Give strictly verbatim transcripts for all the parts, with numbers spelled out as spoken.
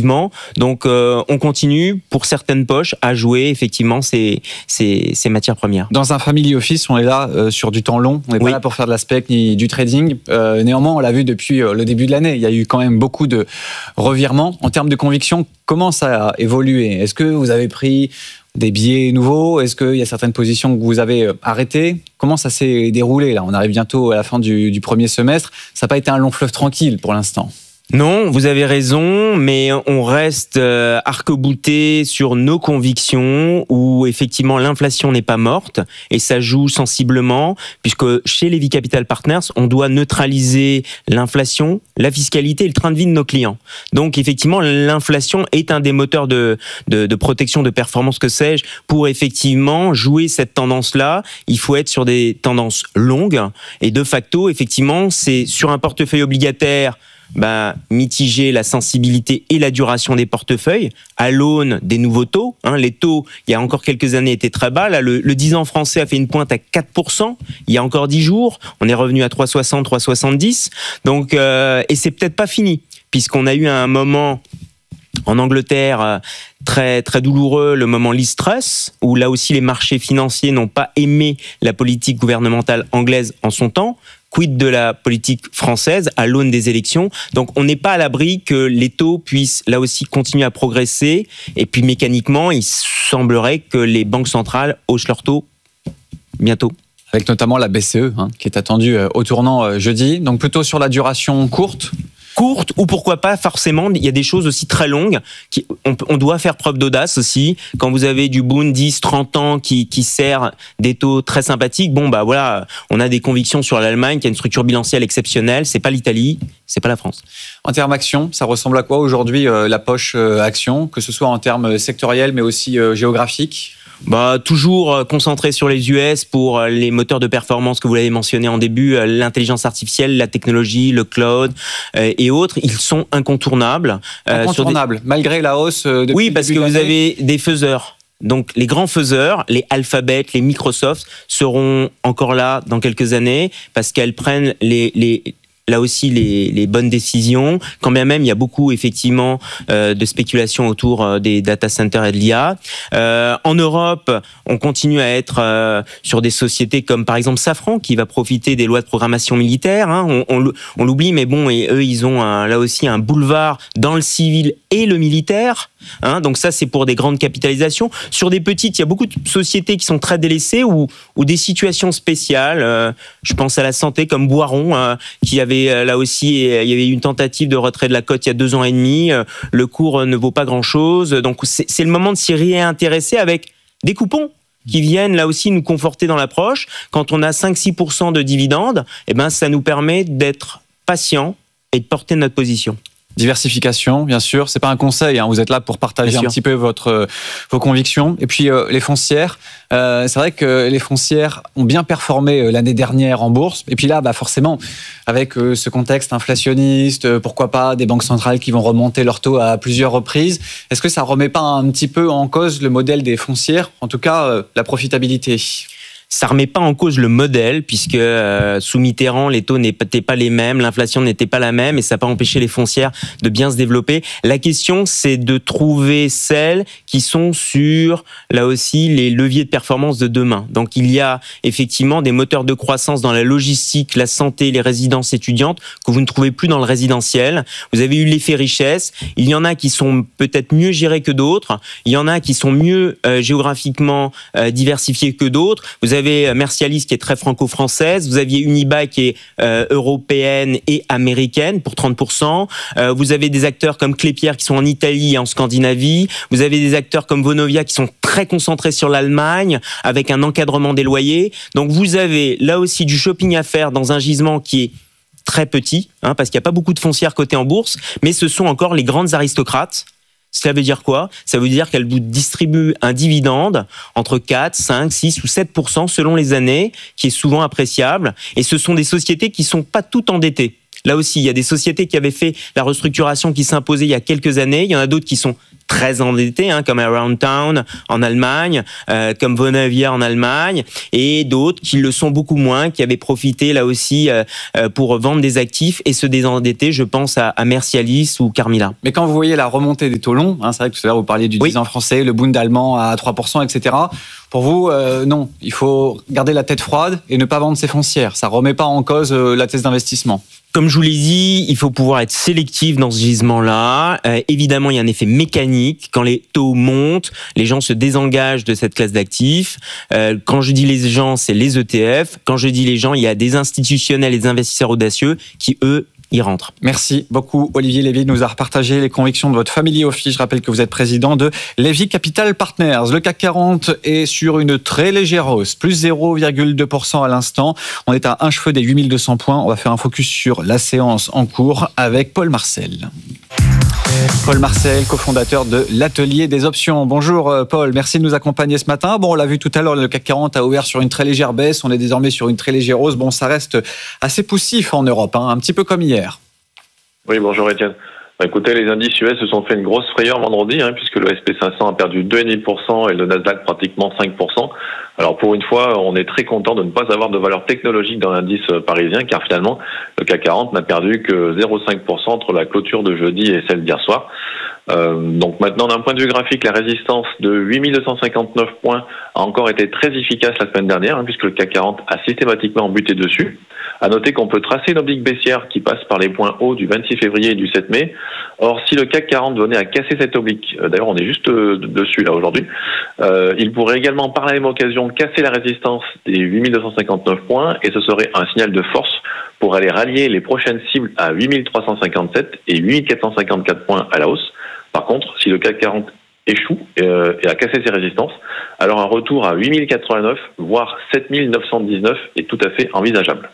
effectivement. Donc, euh, on continue pour certaines poches à jouer effectivement ces, ces, ces matières premières. Dans un family office, on est là euh, sur du temps long. On n'est oui. pas là pour faire de la spec ni du trading. Euh, néanmoins, on l'a vu depuis euh, le début de l'année. Il y a eu quand même beaucoup de revirements. En termes de conviction, comment ça a évolué ? Est-ce que vous avez pris des biais nouveaux ? Est-ce qu'il y a certaines positions que vous avez arrêtées ? Comment ça s'est déroulé là ? On arrive bientôt à la fin du, du premier semestre. Ça n'a pas été un long fleuve tranquille pour l'instant. Non, vous avez raison, mais on reste euh, arc-bouté sur nos convictions où effectivement l'inflation n'est pas morte et ça joue sensiblement puisque chez Lévy Capital Partners, on doit neutraliser l'inflation, la fiscalité et le train de vie de nos clients. Donc effectivement, l'inflation est un des moteurs de, de, de protection de performance, que sais-je. Pour effectivement jouer cette tendance-là, il faut être sur des tendances longues et de facto, effectivement, c'est sur un portefeuille obligataire Ben, mitiger la sensibilité et la duration des portefeuilles à l'aune des nouveaux taux. Hein, les taux, il y a encore quelques années, étaient très bas. Là, le, le dix ans français a fait une pointe à quatre pour cent il y a encore dix jours. On est revenu à trois virgule soixante, trois virgule soixante-dix. Donc, euh, et c'est peut-être pas fini, puisqu'on a eu un moment en Angleterre très très douloureux, le moment Liz Truss, où là aussi les marchés financiers n'ont pas aimé la politique gouvernementale anglaise en son temps. Quid de la politique française à l'aune des élections. Donc on n'est pas à l'abri que les taux puissent là aussi continuer à progresser. Et puis mécaniquement, il semblerait que les banques centrales haussent leurs taux bientôt. Avec notamment la B C E, hein, qui est attendue au tournant jeudi. Donc plutôt sur la duration courte. Courte, ou pourquoi pas forcément, il y a des choses aussi très longues, qui, on, on doit faire preuve d'audace aussi. Quand vous avez du Bund dix, trente ans qui, qui sert des taux très sympathiques, bon bah voilà, on a des convictions sur l'Allemagne qui a une structure bilancielle exceptionnelle, c'est pas l'Italie, c'est pas la France. En termes action, ça ressemble à quoi aujourd'hui euh, la poche euh, action, que ce soit en termes sectoriels mais aussi euh, géographiques ? Bah, toujours concentré sur les U S pour les moteurs de performance que vous l'avez mentionné en début, l'intelligence artificielle, la technologie, le cloud euh, et autres, ils sont incontournables. Incontournables, euh, des... malgré la hausse euh, depuis Oui, parce le début que de vous l'année. avez des faiseurs. Donc les grands faiseurs, les Alphabet, les Microsoft seront encore là dans quelques années parce qu'elles prennent les... les là aussi les, les bonnes décisions, quand bien même il y a beaucoup effectivement euh, de spéculation autour euh, des data centers et de l'I A. Euh, en Europe, on continue à être euh, sur des sociétés comme par exemple Safran qui va profiter des lois de programmation militaire. Hein. On, on, on l'oublie, mais bon, et eux ils ont un, là aussi un boulevard dans le civil et le militaire. Hein, donc ça, c'est pour des grandes capitalisations. Sur des petites, il y a beaucoup de sociétés qui sont très délaissées ou, ou des situations spéciales. Euh, je pense à la santé comme Boiron, euh, qui avait euh, là aussi, il y avait eu une tentative de retrait de la cote il y a deux ans et demi. Euh, le cours euh, ne vaut pas grand-chose. Donc c'est, c'est le moment de s'y réintéresser avec des coupons qui viennent là aussi nous conforter dans l'approche. Quand on a cinq à six pour cent de dividendes, eh ben, ça nous permet d'être patient et de porter notre position. Diversification, bien sûr, c'est pas un conseil, hein. Vous êtes là pour partager un petit peu votre, euh, vos convictions. Et puis euh, les foncières, euh, c'est vrai que les foncières ont bien performé euh, l'année dernière en bourse. Et puis là, bah, forcément, avec euh, ce contexte inflationniste, euh, pourquoi pas des banques centrales qui vont remonter leurs taux à plusieurs reprises, est-ce que ça remet pas un petit peu en cause le modèle des foncières, en tout cas euh, la profitabilité ? Ça remet pas en cause le modèle puisque euh, sous Mitterrand les taux n'étaient pas les mêmes, l'inflation n'était pas la même et ça n'a pas empêché les foncières de bien se développer. La question c'est de trouver celles qui sont sur là aussi les leviers de performance de demain. Donc il y a effectivement des moteurs de croissance dans la logistique, la santé, les résidences étudiantes que vous ne trouvez plus dans le résidentiel. Vous avez eu l'effet richesse. Il y en a qui sont peut-être mieux gérés que d'autres. Il y en a qui sont mieux euh, géographiquement euh, diversifiés que d'autres. Vous avez Mercialis qui est très franco-française, vous aviez Unibail qui est euh, européenne et américaine pour trente pour cent, euh, vous avez des acteurs comme Klépierre qui sont en Italie et en Scandinavie, vous avez des acteurs comme Vonovia qui sont très concentrés sur l'Allemagne avec un encadrement des loyers. Donc vous avez là aussi du shopping à faire dans un gisement qui est très petit, hein, parce qu'il n'y a pas beaucoup de foncières cotées en bourse, mais ce sont encore les grandes aristocrates. Cela veut dire quoi ? Ça veut dire qu'elle vous distribue un dividende entre quatre, cinq, six ou sept pour cent selon les années, qui est souvent appréciable. Et ce sont des sociétés qui ne sont pas toutes endettées. Là aussi, il y a des sociétés qui avaient fait la restructuration qui s'imposait il y a quelques années. Il y en a d'autres qui sont très endettés, hein, comme Around Town en Allemagne, euh, comme Vonovia en Allemagne, et d'autres qui le sont beaucoup moins, qui avaient profité là aussi euh, pour vendre des actifs et se désendetter. Je pense à, à Mercialis ou Carmila. Mais quand vous voyez la remontée des taux longs, hein, c'est vrai que tout à l'heure vous parliez du oui. dix ans français, le Bund allemand à trois pour cent, et cetera. Pour vous, euh, non, il faut garder la tête froide et ne pas vendre ses foncières. Ça ne remet pas en cause euh, la thèse d'investissement. Comme je vous l'ai dit, il faut pouvoir être sélectif dans ce gisement-là. Euh, évidemment, il y a un effet mécanique. Quand les taux montent, les gens se désengagent de cette classe d'actifs. Euh, quand je dis les gens, c'est les E T F. Quand je dis les gens, il y a des institutionnels et des investisseurs audacieux qui, eux, y rentre. Merci beaucoup. Olivier Lévy nous a repartagé les convictions de votre family office. Je rappelle que vous êtes président de Lévy Capital Partners. Le C A C quarante est sur une très légère hausse, plus zéro virgule deux pour cent à l'instant. On est à un cheveu des huit mille deux cents points. On va faire un focus sur la séance en cours avec Paul Marcel. Paul Marcel, cofondateur de l'Atelier des Options. Bonjour Paul, merci de nous accompagner ce matin. Bon, on l'a vu tout à l'heure, le C A C quarante a ouvert sur une très légère baisse. On est désormais sur une très légère hausse. Bon, ça reste assez poussif en Europe, hein, un petit peu comme hier. Oui, bonjour Étienne. Bah, écoutez, les indices U S se sont fait une grosse frayeur vendredi, hein, puisque le S and P cinq cents a perdu deux virgule cinq pour cent et le Nasdaq pratiquement cinq pour cent. Alors pour une fois, on est très content de ne pas avoir de valeur technologique dans l'indice parisien, car finalement, le C A C quarante n'a perdu que zéro virgule cinq pour cent entre la clôture de jeudi et celle d'hier soir. Euh, donc maintenant, d'un point de vue graphique, la résistance de huit mille deux cent cinquante-neuf points a encore été très efficace la semaine dernière, hein, puisque le C A C quarante a systématiquement buté dessus. À noter qu'on peut tracer une oblique baissière qui passe par les points hauts du vingt-six février et du sept mai. Or, si le C A C quarante venait à casser cette oblique, euh, d'ailleurs on est juste euh, dessus là aujourd'hui, euh, il pourrait également par la même occasion casser la résistance des huit mille deux cent cinquante-neuf points, et ce serait un signal de force pour aller rallier les prochaines cibles à huit mille trois cent cinquante-sept et huit mille quatre cent cinquante-quatre points à la hausse. Par contre, si le C A C quarante échoue euh, et a cassé ses résistances, alors un retour à huit mille quatre-vingt-neuf, voire sept mille neuf cent dix-neuf est tout à fait envisageable.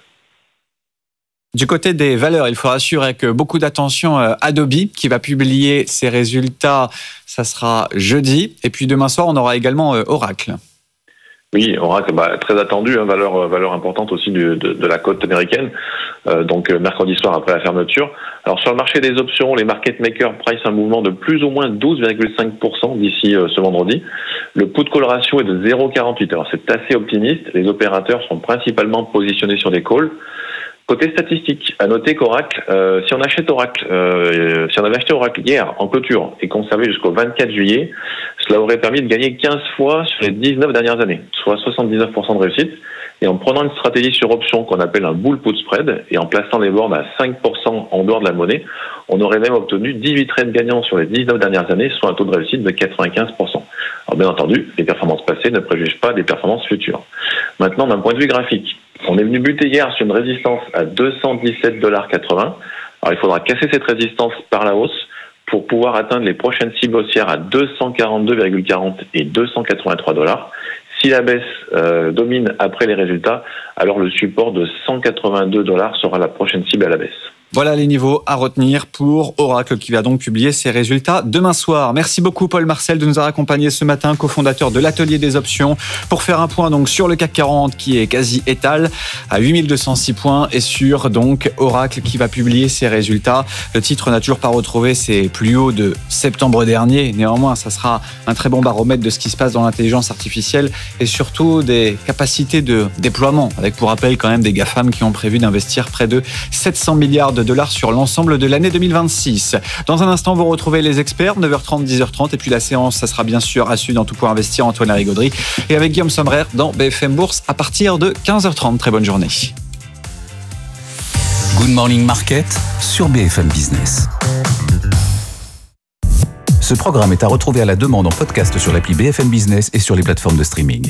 Du côté des valeurs, il faut assurer que beaucoup d'attention à Adobe, qui va publier ses résultats, ça sera jeudi. Et puis demain soir, on aura également Oracle. Oui, Oracle, bah, très attendu, hein, valeur, valeur importante aussi du, de, de la côte américaine, euh, donc euh, mercredi soir après la fermeture. Alors sur le marché des options, les market makers price un mouvement de plus ou moins douze virgule cinq pour cent d'ici euh, ce vendredi. Le put call ratio est de zéro virgule quarante-huit, alors c'est assez optimiste. Les opérateurs sont principalement positionnés sur des calls. Côté statistique, à noter qu'Oracle, euh, si on achète Oracle, euh, si on avait acheté Oracle hier en clôture et conservé jusqu'au vingt-quatre juillet, cela aurait permis de gagner quinze fois sur les dix-neuf dernières années, soit soixante-dix-neuf pour cent de réussite. Et en prenant une stratégie sur option qu'on appelle un bull put spread et en plaçant les bornes à cinq pour cent en dehors de la monnaie, on aurait même obtenu dix-huit trades gagnants sur les dix-neuf dernières années, soit un taux de réussite de quatre-vingt-quinze pour cent. Alors bien entendu, les performances passées ne préjugent pas des performances futures. Maintenant, d'un point de vue graphique, on est venu buter hier sur une résistance à deux cent dix-sept virgule quatre-vingts dollars. Alors il faudra casser cette résistance par la hausse pour pouvoir atteindre les prochaines cibles haussières à deux cent quarante-deux virgule quarante et deux cent quatre-vingt-trois dollars. Si la baisse euh, domine après les résultats, alors le support de cent quatre-vingt-deux dollars sera la prochaine cible à la baisse. Voilà les niveaux à retenir pour Oracle qui va donc publier ses résultats demain soir. Merci beaucoup Paul Marcel de nous avoir accompagnés ce matin, cofondateur de l'Atelier des Options, pour faire un point donc sur le C A C quarante qui est quasi étal à huit mille deux cent six points et sur donc Oracle qui va publier ses résultats. Le titre n'a toujours pas retrouvé ses plus hauts de septembre dernier. Néanmoins, ça sera un très bon baromètre de ce qui se passe dans l'intelligence artificielle et surtout des capacités de déploiement, avec pour rappel quand même des GAFAM qui ont prévu d'investir près de sept cents milliards de dollars sur l'ensemble de l'année deux mille vingt-six. Dans un instant, vous retrouvez les experts, neuf heures trente, dix heures trente, et puis la séance, ça sera bien sûr à suivre dans Tout pour investir, Antoine Larigauderie, et avec Guillaume Sommerer dans B F M Bourse à partir de quinze heures trente. Très bonne journée. Good Morning Market sur B F M Business. Ce programme est à retrouver à la demande en podcast sur l'appli B F M Business et sur les plateformes de streaming.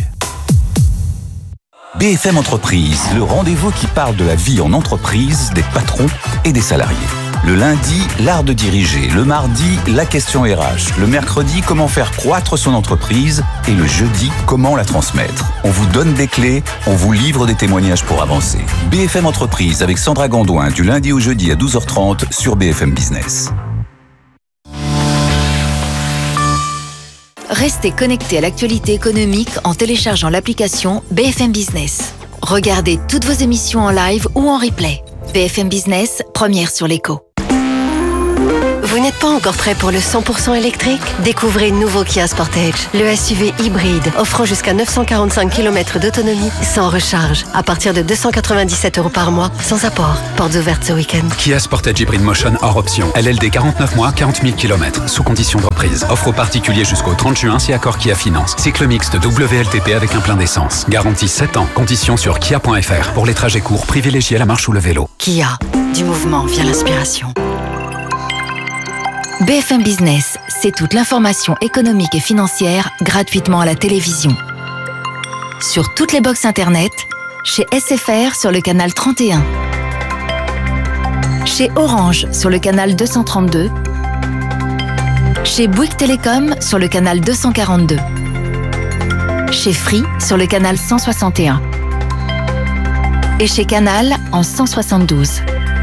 B F M Entreprise, le rendez-vous qui parle de la vie en entreprise, des patrons et des salariés. Le lundi, l'art de diriger. Le mardi, la question R H. Le mercredi, comment faire croître son entreprise. Et le jeudi, comment la transmettre. On vous donne des clés, on vous livre des témoignages pour avancer. B F M Entreprise avec Sandra Gondouin du lundi au jeudi à douze heures trente sur B F M Business. Restez connectés à l'actualité économique en téléchargeant l'application B F M Business. Regardez toutes vos émissions en live ou en replay. B F M Business, première sur l'écho. Vous n'êtes pas encore prêt pour le cent pour cent électrique? Découvrez le nouveau Kia Sportage, le S U V hybride offrant jusqu'à neuf cent quarante-cinq kilomètres d'autonomie sans recharge, à partir de deux cent quatre-vingt-dix-sept euros par mois, sans apport. Portes ouvertes ce week-end. Kia Sportage Hybrid Motion hors option. L L D quarante-neuf mois, quarante mille kilomètres, sous condition de reprise. Offre aux particuliers jusqu'au trente juin si accord Kia Finance. Cycle mixte W L T P avec un plein d'essence. Garantie sept ans. Conditions sur kia point f r. Pour les trajets courts, privilégiez la marche ou le vélo. Kia, du mouvement vient l'inspiration. B F M Business, c'est toute l'information économique et financière gratuitement à la télévision. Sur toutes les box internet, chez S F R sur le canal trente et un, chez Orange sur le canal deux cent trente-deux, chez Bouygues Télécom sur le canal deux cent quarante-deux, chez Free sur le canal cent soixante et un et chez Canal en cent soixante-douze.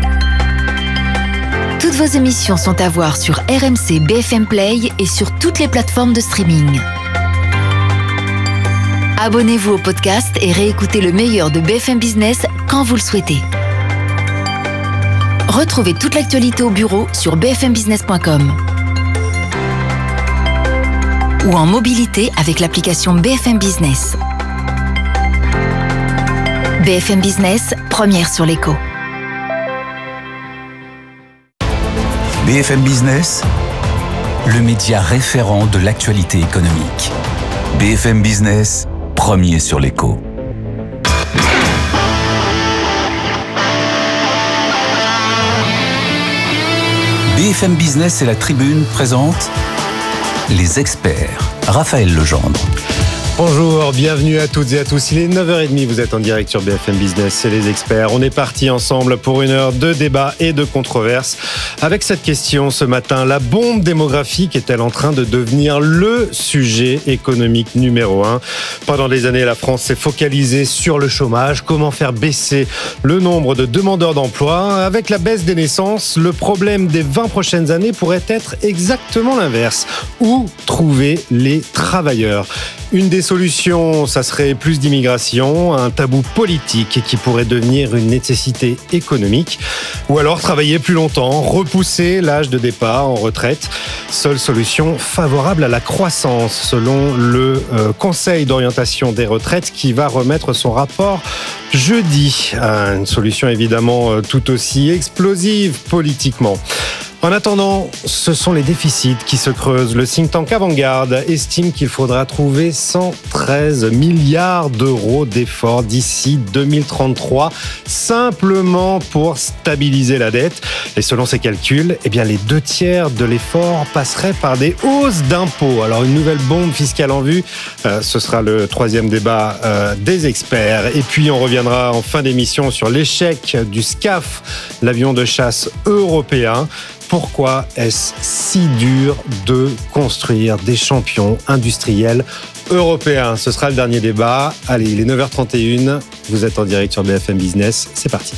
Toutes vos émissions sont à voir sur R M C B F M Play et sur toutes les plateformes de streaming. Abonnez-vous au podcast et réécoutez le meilleur de B F M Business quand vous le souhaitez. Retrouvez toute l'actualité au bureau sur b f m business point com ou en mobilité avec l'application B F M Business. B F M Business, première sur l'écho. B F M Business, le média référent de l'actualité économique. B F M Business, premier sur l'écho. B F M Business et la Tribune présentent les experts. Raphaël Legendre. Bonjour, bienvenue à toutes et à tous. Il est neuf heures trente, vous êtes en direct sur B F M Business, c'est les experts. On est parti ensemble pour une heure de débat et de controverse. Avec cette question ce matin, la bombe démographique est-elle en train de devenir le sujet économique numéro un? Pendant des années, la France s'est focalisée sur le chômage. Comment faire baisser le nombre de demandeurs d'emploi? Avec la baisse des naissances, le problème des vingt prochaines années pourrait être exactement l'inverse. Où trouver les travailleurs? Une des solutions, ça serait plus d'immigration, un tabou politique qui pourrait devenir une nécessité économique, ou alors travailler plus longtemps, repousser l'âge de départ en retraite. Seule solution favorable à la croissance, selon le euh, Conseil d'orientation des retraites qui va remettre son rapport jeudi. Euh, une solution évidemment euh, tout aussi explosive politiquement. En attendant, ce sont les déficits qui se creusent. Le think tank Avant-Garde estime qu'il faudra trouver cent treize milliards d'euros d'efforts d'ici deux mille trente-trois, simplement pour stabiliser la dette. Et selon ses calculs, eh bien, les deux tiers de l'effort passeraient par des hausses d'impôts. Alors, une nouvelle bombe fiscale en vue, euh, ce sera le troisième débat euh, des experts. Et puis, on reviendra en fin d'émission sur l'échec du SCAF, l'avion de chasse européen. Pourquoi est-ce si dur de construire des champions industriels européens? Ce sera le dernier débat. Allez, il est neuf heures trente et une. Vous êtes en direct sur B F M Business. C'est parti.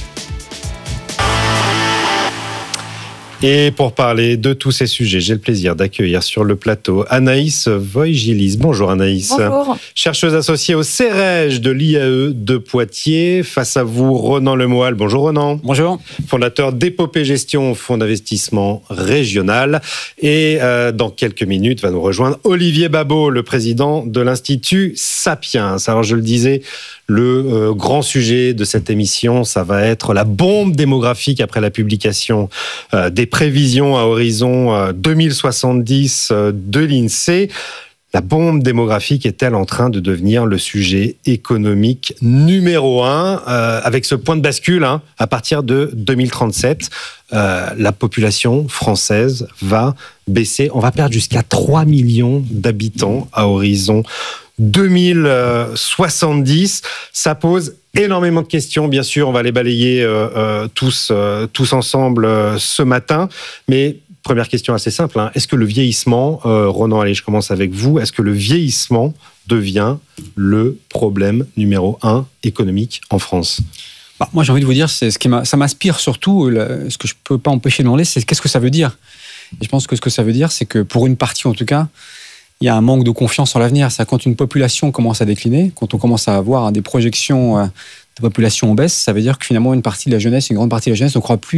Et pour parler de tous ces sujets, j'ai le plaisir d'accueillir sur le plateau Anaïs Voigilis. Bonjour Anaïs. Bonjour. Chercheuse associée au CEREJ de l'I A E de Poitiers. Face à vous, Ronan Lemoyle. Bonjour Ronan. Bonjour. Fondateur d'Épopée Gestion, fonds d'investissement régional. Et euh, dans quelques minutes, va nous rejoindre Olivier Babot, le président de l'Institut Sapiens. Alors je le disais, le euh, grand sujet de cette émission, ça va être la bombe démographique après la publication euh, des prévisions à horizon euh, deux mille soixante-dix euh, de l'INSEE. La bombe démographique est-elle en train de devenir le sujet économique numéro un euh, avec ce point de bascule hein, à partir de deux mille trente-sept, euh, la population française va baisser. On va perdre jusqu'à trois millions d'habitants à horizon deux mille soixante-dix. Ça pose énormément de questions. Bien sûr, on va les balayer euh, euh, tous, euh, tous ensemble euh, ce matin. Mais première question assez simple. Hein. Est-ce que le vieillissement, euh, Ronan, allez, je commence avec vous. Est-ce que le vieillissement devient le problème numéro un économique en France ? Bah, moi, j'ai envie de vous dire, c'est ce qui m'a, ça m'inspire surtout. Le, ce que je peux pas empêcher de demander, c'est qu'est-ce que ça veut dire ? Et je pense que ce que ça veut dire, c'est que pour une partie, en tout cas, il y a un manque de confiance en l'avenir. C'est quand une population commence à décliner, quand on commence à avoir des projections de population en baisse, ça veut dire que finalement une partie de la jeunesse, une grande partie de la jeunesse ne croit plus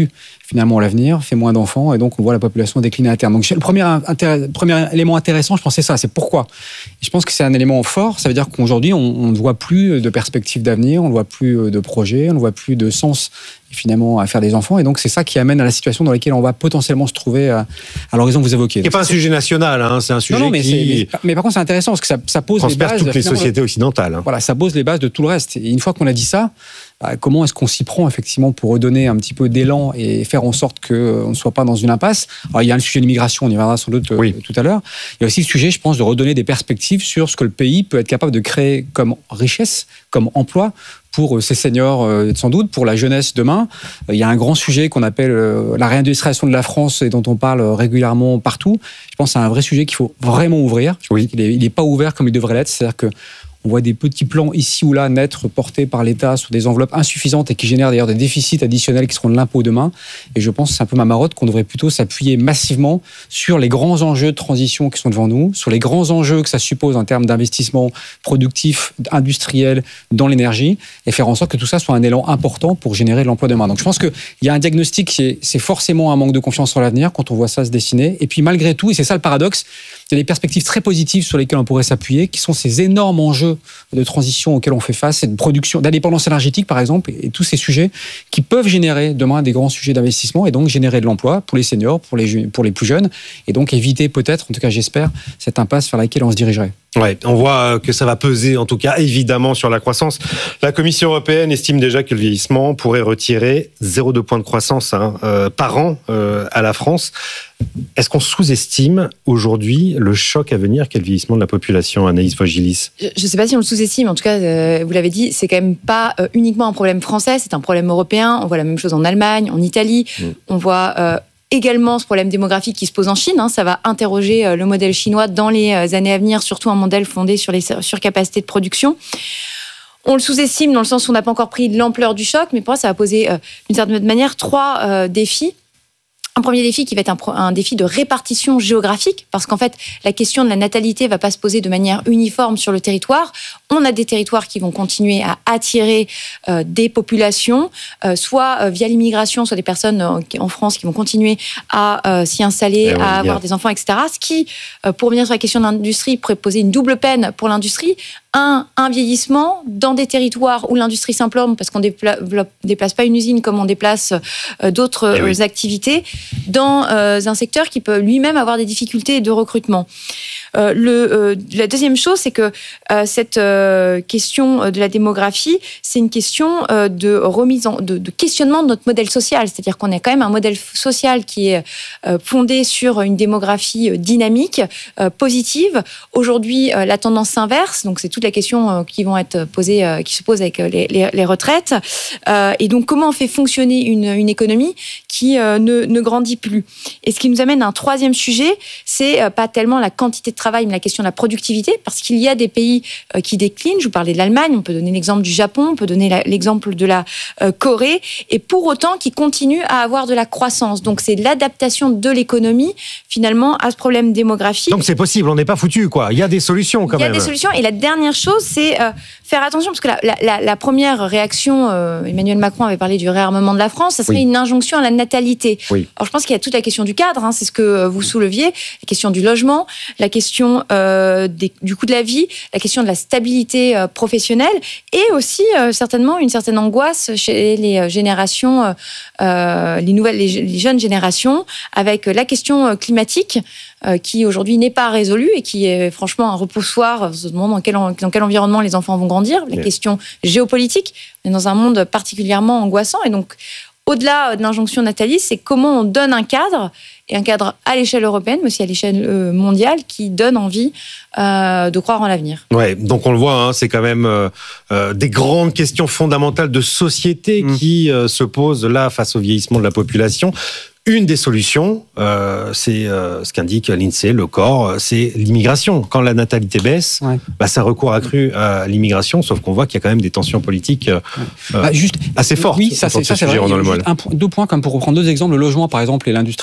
finalement l'avenir, fait moins d'enfants et donc on voit la population décliner à terme. Donc le premier, intérêt, premier élément intéressant, je pense, c'est ça, c'est pourquoi. Et je pense que c'est un élément fort, ça veut dire qu'aujourd'hui on, on ne voit plus de perspectives d'avenir, on ne voit plus de projets, on ne voit plus de sens finalement à faire des enfants et donc c'est ça qui amène à la situation dans laquelle on va potentiellement se trouver à, à l'horizon que vous évoquez. Ce n'est pas un sujet national, hein, c'est un sujet non, non, mais qui... Mais, mais par contre c'est intéressant parce que ça, ça pose les bases... toutes les sociétés occidentales. Hein. Voilà, ça pose les bases de tout le reste. Et une fois qu'on a dit ça, comment est-ce qu'on s'y prend effectivement pour redonner un petit peu d'élan et faire en sorte qu'on ne soit pas dans une impasse? Alors, il y a le sujet de l'immigration, on y reviendra sans doute oui. tout à l'heure. Il y a aussi le sujet, je pense, de redonner des perspectives sur ce que le pays peut être capable de créer comme richesse, comme emploi, pour ses seniors, sans doute, pour la jeunesse demain. Il y a un grand sujet qu'on appelle la réindustrialisation de la France et dont on parle régulièrement partout. Je pense que c'est un vrai sujet qu'il faut vraiment ouvrir. Oui. Il n'est pas ouvert comme il devrait l'être. C'est-à-dire que on voit des petits plans ici ou là naître portés par l'État sur des enveloppes insuffisantes et qui génèrent d'ailleurs des déficits additionnels qui seront de l'impôt demain. Et je pense que c'est un peu ma marotte qu'on devrait plutôt s'appuyer massivement sur les grands enjeux de transition qui sont devant nous, sur les grands enjeux que ça suppose en termes d'investissement productif, industriel, dans l'énergie, et faire en sorte que tout ça soit un élan important pour générer de l'emploi demain. Donc je pense qu'il y a un diagnostic qui est, c'est forcément un manque de confiance en l'avenir quand on voit ça se dessiner. Et puis malgré tout, et c'est ça le paradoxe, il y a des perspectives très positives sur lesquelles on pourrait s'appuyer, qui sont ces énormes enjeux de transition auxquels on fait face, cette production, d'indépendance énergétique par exemple, et, et tous ces sujets qui peuvent générer demain des grands sujets d'investissement et donc générer de l'emploi pour les seniors, pour les, pour les plus jeunes, et donc éviter peut-être, en tout cas j'espère, cette impasse vers laquelle on se dirigerait. Ouais, on voit que ça va peser, en tout cas, évidemment, sur la croissance. La Commission européenne estime déjà que le vieillissement pourrait retirer zéro virgule deux points de croissance hein, euh, par an euh, à la France. Est-ce qu'on sous-estime aujourd'hui le choc à venir qu'est le vieillissement de la population, Anaïs Vogilis? Je ne sais pas si on le sous-estime, en tout cas, euh, vous l'avez dit, c'est quand même pas euh, uniquement un problème français, c'est un problème européen. On voit la même chose en Allemagne, en Italie, mmh. on voit... Euh, également ce problème démographique qui se pose en Chine. Hein, ça va interroger le modèle chinois dans les années à venir, surtout un modèle fondé sur les surcapacités de production. On le sous-estime dans le sens où on n'a pas encore pris l'ampleur du choc, mais pour moi, ça va poser euh, d'une certaine manière trois euh, défis. Un premier défi qui va être un, un défi de répartition géographique, parce qu'en fait, la question de la natalité ne va pas se poser de manière uniforme sur le territoire. On a des territoires qui vont continuer à attirer euh, des populations, euh, soit euh, via l'immigration, soit des personnes euh, en France qui vont continuer à euh, s'y installer, ouais, à avoir bien. des enfants, et cetera. Ce qui, euh, pour revenir sur la question de l'industrie, pourrait poser une double peine pour l'industrie. Un, un vieillissement dans des territoires où l'industrie s'implante, parce qu'on ne dépla- déplace pas une usine comme on déplace euh, d'autres oui. euh, activités, dans euh, un secteur qui peut lui-même avoir des difficultés de recrutement. Euh, le, euh, la deuxième chose, c'est que euh, cette euh, question de la démographie, c'est une question euh, de remise en, de, de questionnement de notre modèle social. C'est-à-dire qu'on a quand même un modèle social qui est euh, fondé sur une démographie dynamique, euh, positive. Aujourd'hui, euh, la tendance s'inverse. Donc, c'est toute la question euh, qui vont être posées, euh, qui se pose avec les, les, les retraites. Euh, et donc, comment on fait fonctionner une, une économie qui euh, ne, ne grandit plus? Et ce qui nous amène à un troisième sujet, c'est euh, pas tellement la quantité de travail, mais la question de la productivité, parce qu'il y a des pays euh, qui déclinent. Je vous parlais de l'Allemagne, on peut donner l'exemple du Japon, on peut donner la, l'exemple de la euh, Corée, et pour autant qui continuent à avoir de la croissance. Donc c'est l'adaptation de l'économie, finalement, à ce problème démographique. Donc c'est possible, on n'est pas foutu, quoi. Il y a des solutions, quand même. Il y a des solutions, et la dernière chose, c'est euh, faire attention, parce que la, la, la première réaction, euh, Emmanuel Macron avait parlé du réarmement de la France, ça serait oui. une injonction à la natalité. Oui. Alors je pense qu'il y a toute la question du cadre, hein, c'est ce que vous souleviez, la question du logement, la question euh, des, du coût de la vie, la question de la stabilité euh, professionnelle, et aussi euh, certainement une certaine angoisse chez les générations, euh, les nouvelles, les, les jeunes générations, avec la question climatique euh, qui aujourd'hui n'est pas résolue et qui est franchement un repoussoir. On se demande dans quel, dans quel environnement les enfants vont grandir. La oui. question géopolitique, on est dans un monde particulièrement angoissant, et donc au-delà de l'injonction nataliste, c'est comment on donne un cadre, et un cadre à l'échelle européenne, mais aussi à l'échelle mondiale, qui donne envie euh, de croire en l'avenir. Ouais, donc on le voit, hein, c'est quand même euh, euh, des grandes questions fondamentales de société mmh. qui euh, se posent là face au vieillissement de la population. Une des solutions, euh, c'est euh, ce qu'indique l'INSEE, le corps, c'est l'immigration. Quand la natalité baisse, ouais. bah, ça recourt accru à l'immigration, sauf qu'on voit qu'il y a quand même des tensions politiques euh, bah, juste, assez fortes. Oui, ça c'est, ça, c'est vrai. Le juste un, deux points, comme pour reprendre deux exemples, le logement par exemple et l'industrie.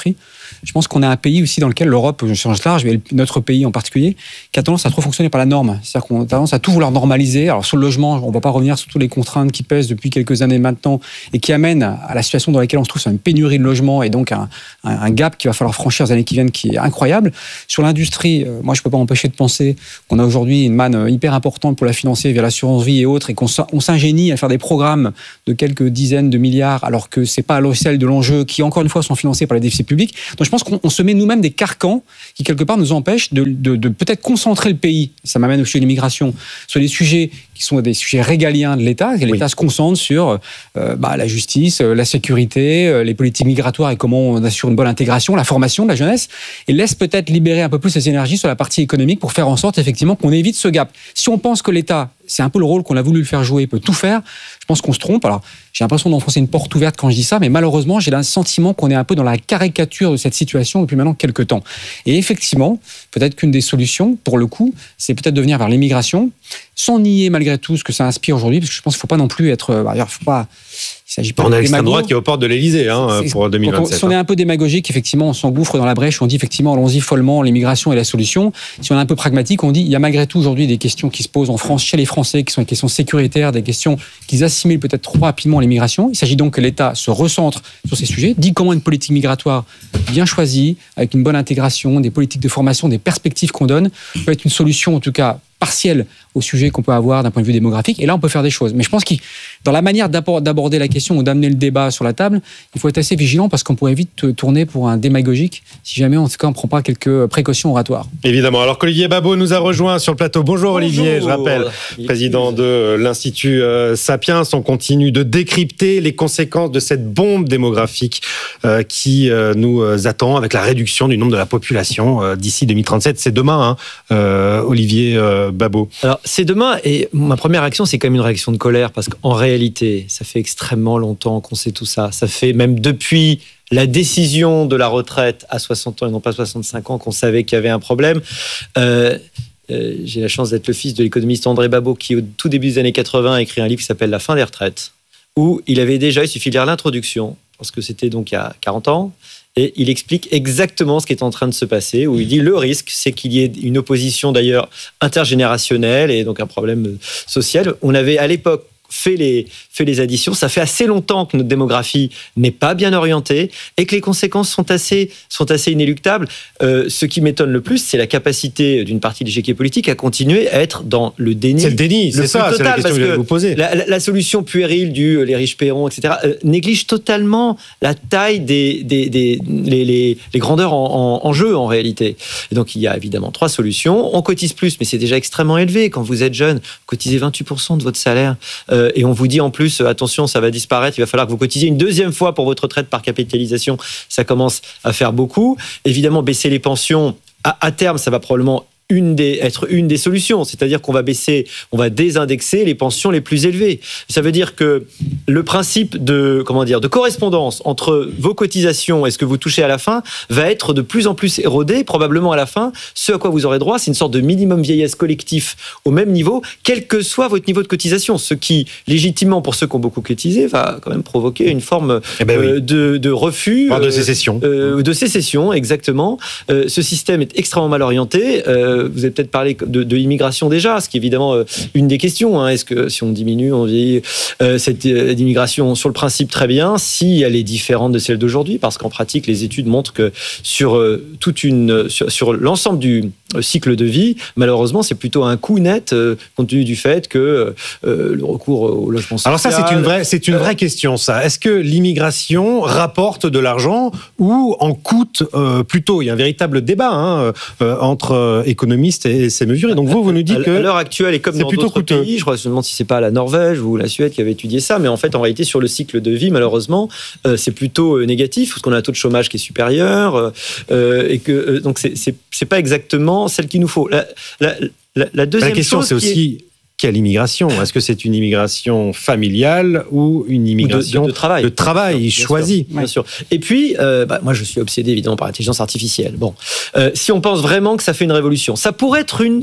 je pense qu'on est un pays aussi dans lequel l'Europe, je change large, mais notre pays en particulier, qui a tendance à trop fonctionner par la norme. C'est-à-dire qu'on a tendance à tout vouloir normaliser. Alors sur le logement, on ne va pas revenir sur toutes les contraintes qui pèsent depuis quelques années maintenant et qui amènent à la situation dans laquelle on se trouve, c'est une pénurie de logement et donc un, un, un gap qu'il va falloir franchir les années qui viennent qui est incroyable. Sur l'industrie, euh, moi je ne peux pas m'empêcher de penser qu'on a aujourd'hui une manne hyper importante pour la financer via l'assurance vie et autres et qu'on on s'ingénie à faire des programmes de quelques dizaines de milliards alors que ce n'est pas à l'échelle de l'enjeu qui encore une fois sont financés par les déficits publics. Donc je pense qu'on se met nous-mêmes des carcans qui quelque part nous empêchent de, de, de peut-être concentrer le pays. Ça m'amène au sujet de l'immigration sur des sujets qui sont des sujets régaliens de l'État. L'État oui. se concentre sur euh, bah, la justice, la sécurité, euh, les politiques migratoires et comment on assure une bonne intégration, la formation de la jeunesse, et laisse peut-être libérer un peu plus ses énergies sur la partie économique pour faire en sorte effectivement qu'on évite ce gap. Si on pense que l'État, c'est un peu le rôle qu'on a voulu le faire jouer, peut tout faire, je pense qu'on se trompe. Alors, j'ai l'impression d'enfoncer une porte ouverte quand je dis ça, mais malheureusement, j'ai le sentiment qu'on est un peu dans la caricature de cette situation depuis maintenant quelques temps. Et effectivement, peut-être qu'une des solutions, pour le coup, c'est peut-être de venir vers l'immigration, sans nier malgré tout ce que ça inspire aujourd'hui, parce que je pense qu'il ne faut pas non plus être... Bah, faut pas... Il s'agit pas on a l'extrême droite qui est aux portes de l'Élysée hein, pour deux mille vingt-sept. Si on est un peu démagogique, effectivement, on s'engouffre dans la brèche, on dit effectivement, allons-y follement, l'immigration est la solution. Si on est un peu pragmatique, on dit il y a malgré tout aujourd'hui des questions qui se posent en France, chez les Français, qui sont des questions sécuritaires, des questions qu'ils assimilent peut-être trop rapidement à l'immigration. Il s'agit donc que l'État se recentre sur ces sujets, dit comment une politique migratoire bien choisie, avec une bonne intégration, des politiques de formation, des perspectives qu'on donne, peut être une solution en tout cas partielle au sujet qu'on peut avoir d'un point de vue démographique. Et là, on peut faire des choses. Mais je pense que dans la manière d'aborder la question ou d'amener le débat sur la table, il faut être assez vigilant parce qu'on pourrait vite tourner pour un démagogique si jamais, en tout cas, on ne prend pas quelques précautions oratoires. Évidemment. Alors qu'Olivier Babot nous a rejoint sur le plateau. Bonjour, Bonjour. Olivier, je rappelle, président de l'Institut Sapiens. On continue de décrypter les conséquences de cette bombe démographique qui nous attend avec la réduction du nombre de la population d'ici deux mille trente-sept. C'est demain, hein, Olivier Babot. Alors, c'est demain, et ma première réaction, c'est quand même une réaction de colère, parce qu'en réalité, ça fait extrêmement longtemps qu'on sait tout ça. Ça fait même depuis la décision de la retraite à soixante ans et non pas soixante-cinq ans qu'on savait qu'il y avait un problème. Euh, euh, j'ai la chance d'être le fils de l'économiste André Babot, qui, au tout début des années quatre-vingts, a écrit un livre qui s'appelle « La fin des retraites », où il avait déjà, il suffit de lire l'introduction, parce que c'était donc il y a quarante ans, et il explique exactement ce qui est en train de se passer, où il dit le risque, c'est qu'il y ait une opposition d'ailleurs intergénérationnelle et donc un problème social. On avait à l'époque fait les, fait les additions. Ça fait assez longtemps que notre démographie n'est pas bien orientée et que les conséquences sont assez, sont assez inéluctables. Euh, ce qui m'étonne le plus, c'est la capacité d'une partie de l'échiquier politique à continuer à être dans le déni. C'est le déni, c'est ça, c'est la question que je vais vous poser. La, la, la solution puérile du les riches paieront, et cetera, euh, néglige totalement la taille des, des, des les, les, les grandeurs en, en, en jeu, en réalité. Et donc, il y a évidemment trois solutions. On cotise plus, mais c'est déjà extrêmement élevé. Quand vous êtes jeune, vous cotisez vingt-huit pour cent de votre salaire. Euh, et on vous dit en plus, attention, ça va disparaître, il va falloir que vous cotisiez une deuxième fois pour votre retraite par capitalisation. Ça commence à faire beaucoup. Évidemment, baisser les pensions, à, à terme, ça va probablement une des, être une des solutions, c'est-à-dire qu'on va baisser, on va désindexer les pensions les plus élevées. Ça veut dire que le principe de, comment dire, de correspondance entre vos cotisations et ce que vous touchez à la fin va être de plus en plus érodé, probablement à la fin. Ce à quoi vous aurez droit, c'est une sorte de minimum vieillesse collectif au même niveau, quel que soit votre niveau de cotisation, ce qui, légitimement, pour ceux qui ont beaucoup cotisé, va quand même provoquer une forme eh ben euh, oui. de, de refus. Voire de sécession. Euh, de sécession, exactement. Euh, ce système est extrêmement mal orienté. Euh, Vous avez peut-être parlé de, de l'immigration déjà, ce qui est évidemment euh, une des questions. Hein. Est-ce que si on diminue, on vieillit euh, cette euh, immigration sur le principe très bien, si elle est différente de celle d'aujourd'hui, parce qu'en pratique, les études montrent que sur euh, toute une, sur, sur l'ensemble du euh, cycle de vie, malheureusement, c'est plutôt un coût net, euh, compte tenu du fait que euh, le recours au logement social. Alors ça, c'est une vraie, c'est une vraie euh, question. Ça, est-ce que l'immigration rapporte de l'argent ou en coûte euh, plutôt? Il y a un véritable débat hein, euh, entre euh, économistes et ces mesures. Et donc vous, vous nous dites que à l'heure actuelle, et comme dans d'autres pays, je crois que je me demande si c'est pas la Norvège ou la Suède qui avait étudié ça, mais en fait, en réalité, sur le cycle de vie, malheureusement, euh, c'est plutôt euh, négatif parce qu'on a un taux de chômage qui est supérieur euh, et que euh, donc c'est, c'est c'est pas exactement celle qu'il nous faut. La, la, la, la deuxième la question, chose c'est aussi est... quelle immigration? Est-ce que c'est une immigration familiale ou une immigration ou de, de, de travail, de travail bien choisie? Bien sûr. Et puis, euh, bah, moi, je suis obsédé évidemment par l'intelligence artificielle. Bon, euh, si on pense vraiment que ça fait une révolution, ça pourrait être une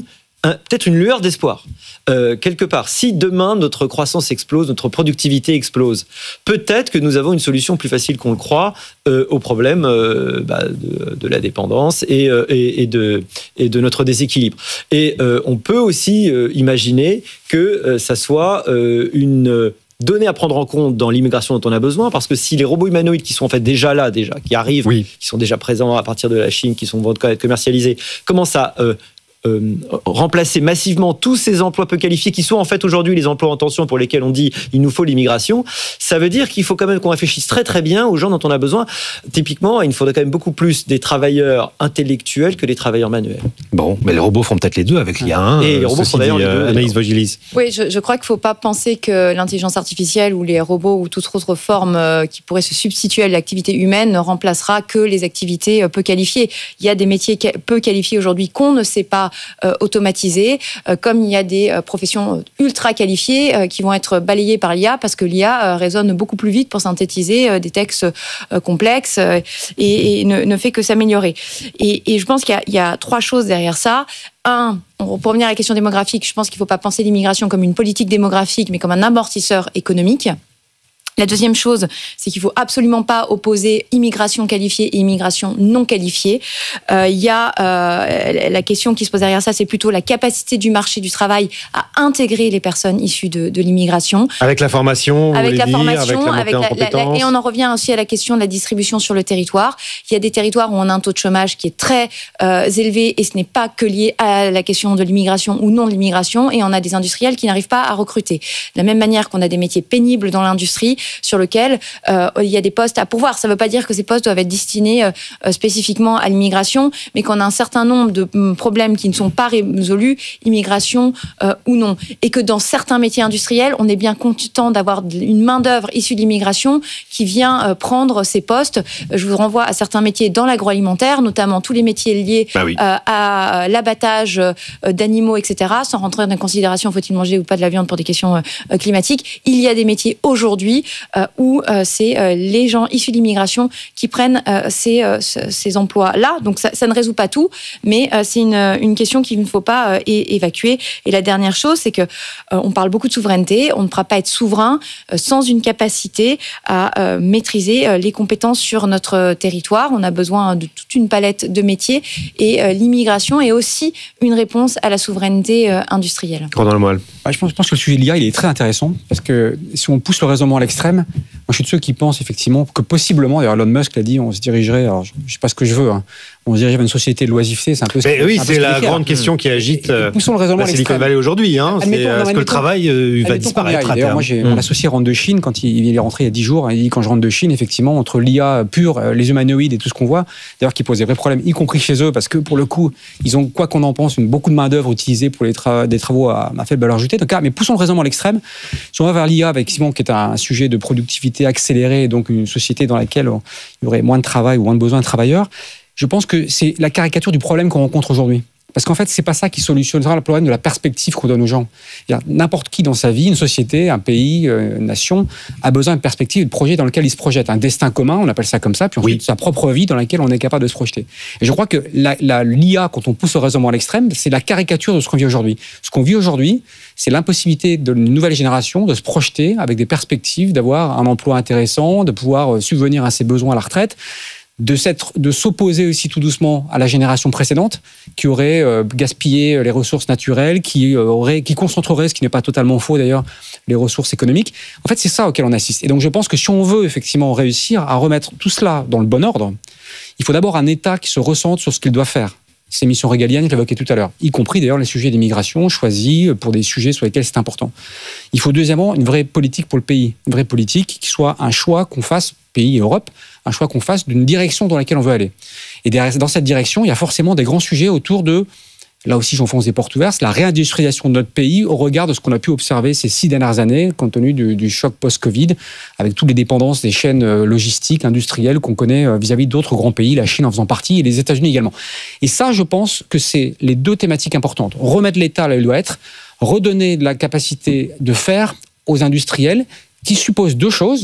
un, peut-être une lueur d'espoir. Euh, quelque part, si demain notre croissance explose, notre productivité explose, peut-être que nous avons une solution plus facile qu'on le croit euh, au problème euh, bah, de, de la dépendance et, euh, et, et, de, et de notre déséquilibre. Et euh, on peut aussi euh, imaginer que euh, ça soit euh, une données à prendre en compte dans l'immigration dont on a besoin, parce que si les robots humanoïdes qui sont en fait déjà là, déjà, qui arrivent, oui. qui sont déjà présents à partir de la Chine, qui sont commercialisés, commencent à euh, euh, remplacer massivement tous ces emplois peu qualifiés qui sont en fait aujourd'hui les emplois en tension pour lesquels on dit il nous faut l'immigration, ça veut dire qu'il faut quand même qu'on réfléchisse très très bien aux gens dont on a besoin. Typiquement, il faudrait quand même beaucoup plus des travailleurs intellectuels que des travailleurs manuels. Bon, mais les robots font peut-être les deux avec l'I A un. Et les robots font d'ailleurs les deux. Anaïs Vogilis. Oui, je, je crois qu'il ne faut pas penser que l'intelligence artificielle ou les robots ou toute autre forme euh, qui pourrait se substituer à l'activité humaine ne remplacera que les activités euh, peu qualifiées. Il y a des métiers peu qualifiés aujourd'hui qu'on ne sait pas euh, automatiser, euh, comme il y a des euh, professions ultra qualifiées euh, qui vont être balayées par l'I A parce que l'I A euh, raisonne beaucoup plus vite pour synthétiser euh, des textes euh, complexes euh, et, et ne, ne fait que s'améliorer. Et, et je pense qu'il y a, il y a trois choses derrière ça. Un, pour revenir à la question démographique, je pense qu'il ne faut pas penser l'immigration comme une politique démographique, mais comme un amortisseur économique. La deuxième chose, c'est qu'il ne faut absolument pas opposer immigration qualifiée et immigration non qualifiée. Euh, il y a euh, la question qui se pose derrière ça, c'est plutôt la capacité du marché du travail à intégrer les personnes issues de, de l'immigration. Avec la formation, avec la dire, formation, avec la avec la, la, la, et on en revient aussi à la question de la distribution sur le territoire. Il y a des territoires où on a un taux de chômage qui est très euh, élevé et ce n'est pas que lié à la question de l'immigration ou non de l'immigration, et on a des industriels qui n'arrivent pas à recruter. De la même manière qu'on a des métiers pénibles dans l'industrie, sur lequel euh, il y a des postes à pourvoir. Ça ne veut pas dire que ces postes doivent être destinés euh, spécifiquement à l'immigration, mais qu'on a un certain nombre de euh, problèmes qui ne sont pas résolus, immigration euh, ou non. Et que dans certains métiers industriels, on est bien content d'avoir une main-d'œuvre issue de l'immigration qui vient euh, prendre ces postes. Je vous renvoie à certains métiers dans l'agroalimentaire, notamment tous les métiers liés bah oui. euh, à l'abattage euh, d'animaux, et cetera. Sans rentrer dans la considération, faut-il manger ou pas de la viande pour des questions euh, climatiques. Il y a des métiers aujourd'hui euh, où euh, c'est euh, les gens issus de l'immigration qui prennent euh, ces, euh, ces emplois-là. Donc ça, ça ne résout pas tout, mais euh, c'est une, une question qu'il ne faut pas euh, é- évacuer. Et la dernière chose, c'est que euh, on parle beaucoup de souveraineté. On ne pourra pas être souverain euh, sans une capacité à euh, maîtriser euh, les compétences sur notre territoire. On a besoin de toute une palette de métiers, et euh, l'immigration est aussi une réponse à la souveraineté euh, industrielle. Pendant le moelle. Ah, je pense, je pense que le sujet de l'I A, il est très intéressant, parce que si on pousse le raisonnement à l'extrême, moi je suis de ceux qui pensent effectivement que possiblement, d'ailleurs Elon Musk l'a dit, on se dirigerait, alors je ne sais pas ce que je veux, hein, on se dirigerait vers une société de l'oisiveté, c'est un peu... Mais oui, un c'est peu la ce grande question qui agite euh, poussons le raisonnement la Silicon Valley aujourd'hui. Hein, c'est, admettons, non, est-ce que admettons, le travail euh, va disparaître à D'ailleurs, terme. moi, j'ai, mmh. mon associé rentre de Chine, quand il, il est rentré il y a dix jours, il dit quand je rentre de Chine, effectivement, entre l'I A pure, les humanoïdes et tout ce qu'on voit, d'ailleurs qui pose des vrais problèmes, y compris chez eux, parce que pour le coup, ils ont, quoi qu'on en pense, une, beaucoup de main-d'œuvre utilisée pour les tra- des travaux à, à faible valeur ajoutée. Donc, ah, mais poussons le raisonnement à l'extrême. Si on va vers l'I A, effectivement, qui est un sujet de productivité accélérée, donc une société dans laquelle il y aurait moins de travail ou moins de besoin de travailleurs, je pense que c'est la caricature du problème qu'on rencontre aujourd'hui. Parce qu'en fait, c'est pas ça qui solutionnera le problème de la perspective qu'on donne aux gens. N'importe qui dans sa vie, une société, un pays, une nation, a besoin de perspectives et de projets dans lesquels il se projette. Un destin commun, on appelle ça comme ça, puis ensuite oui. sa propre vie dans laquelle on est capable de se projeter. Et je crois que la, la, l'I A, quand on pousse le raisonnement à l'extrême, c'est la caricature de ce qu'on vit aujourd'hui. Ce qu'on vit aujourd'hui, c'est l'impossibilité d'une nouvelle génération de se projeter avec des perspectives, d'avoir un emploi intéressant, de pouvoir subvenir à ses besoins à la retraite, de, s'être, de s'opposer aussi tout doucement à la génération précédente qui aurait euh, gaspillé les ressources naturelles, qui, euh, aurait, qui concentrerait, ce qui n'est pas totalement faux d'ailleurs, les ressources économiques. En fait, c'est ça auquel on assiste. Et donc, je pense que si on veut effectivement réussir à remettre tout cela dans le bon ordre, il faut d'abord un État qui se ressente sur ce qu'il doit faire. Ces missions régaliennes, je l'évoquais tout à l'heure, y compris d'ailleurs les sujets d'immigration choisis pour des sujets sur lesquels c'est important. Il faut deuxièmement une vraie politique pour le pays, une vraie politique qui soit un choix qu'on fasse, pays et Europe, un choix qu'on fasse d'une direction dans laquelle on veut aller. Et dans cette direction, il y a forcément des grands sujets autour de, là aussi j'enfonce des portes ouvertes, la réindustrialisation de notre pays au regard de ce qu'on a pu observer ces six dernières années, compte tenu du, du choc post-Covid, avec toutes les dépendances des chaînes logistiques, industrielles qu'on connaît vis-à-vis d'autres grands pays, la Chine en faisant partie et les États-Unis également. Et ça, je pense que c'est les deux thématiques importantes. Remettre l'État là où il doit être, redonner de la capacité de faire aux industriels, qui suppose deux choses.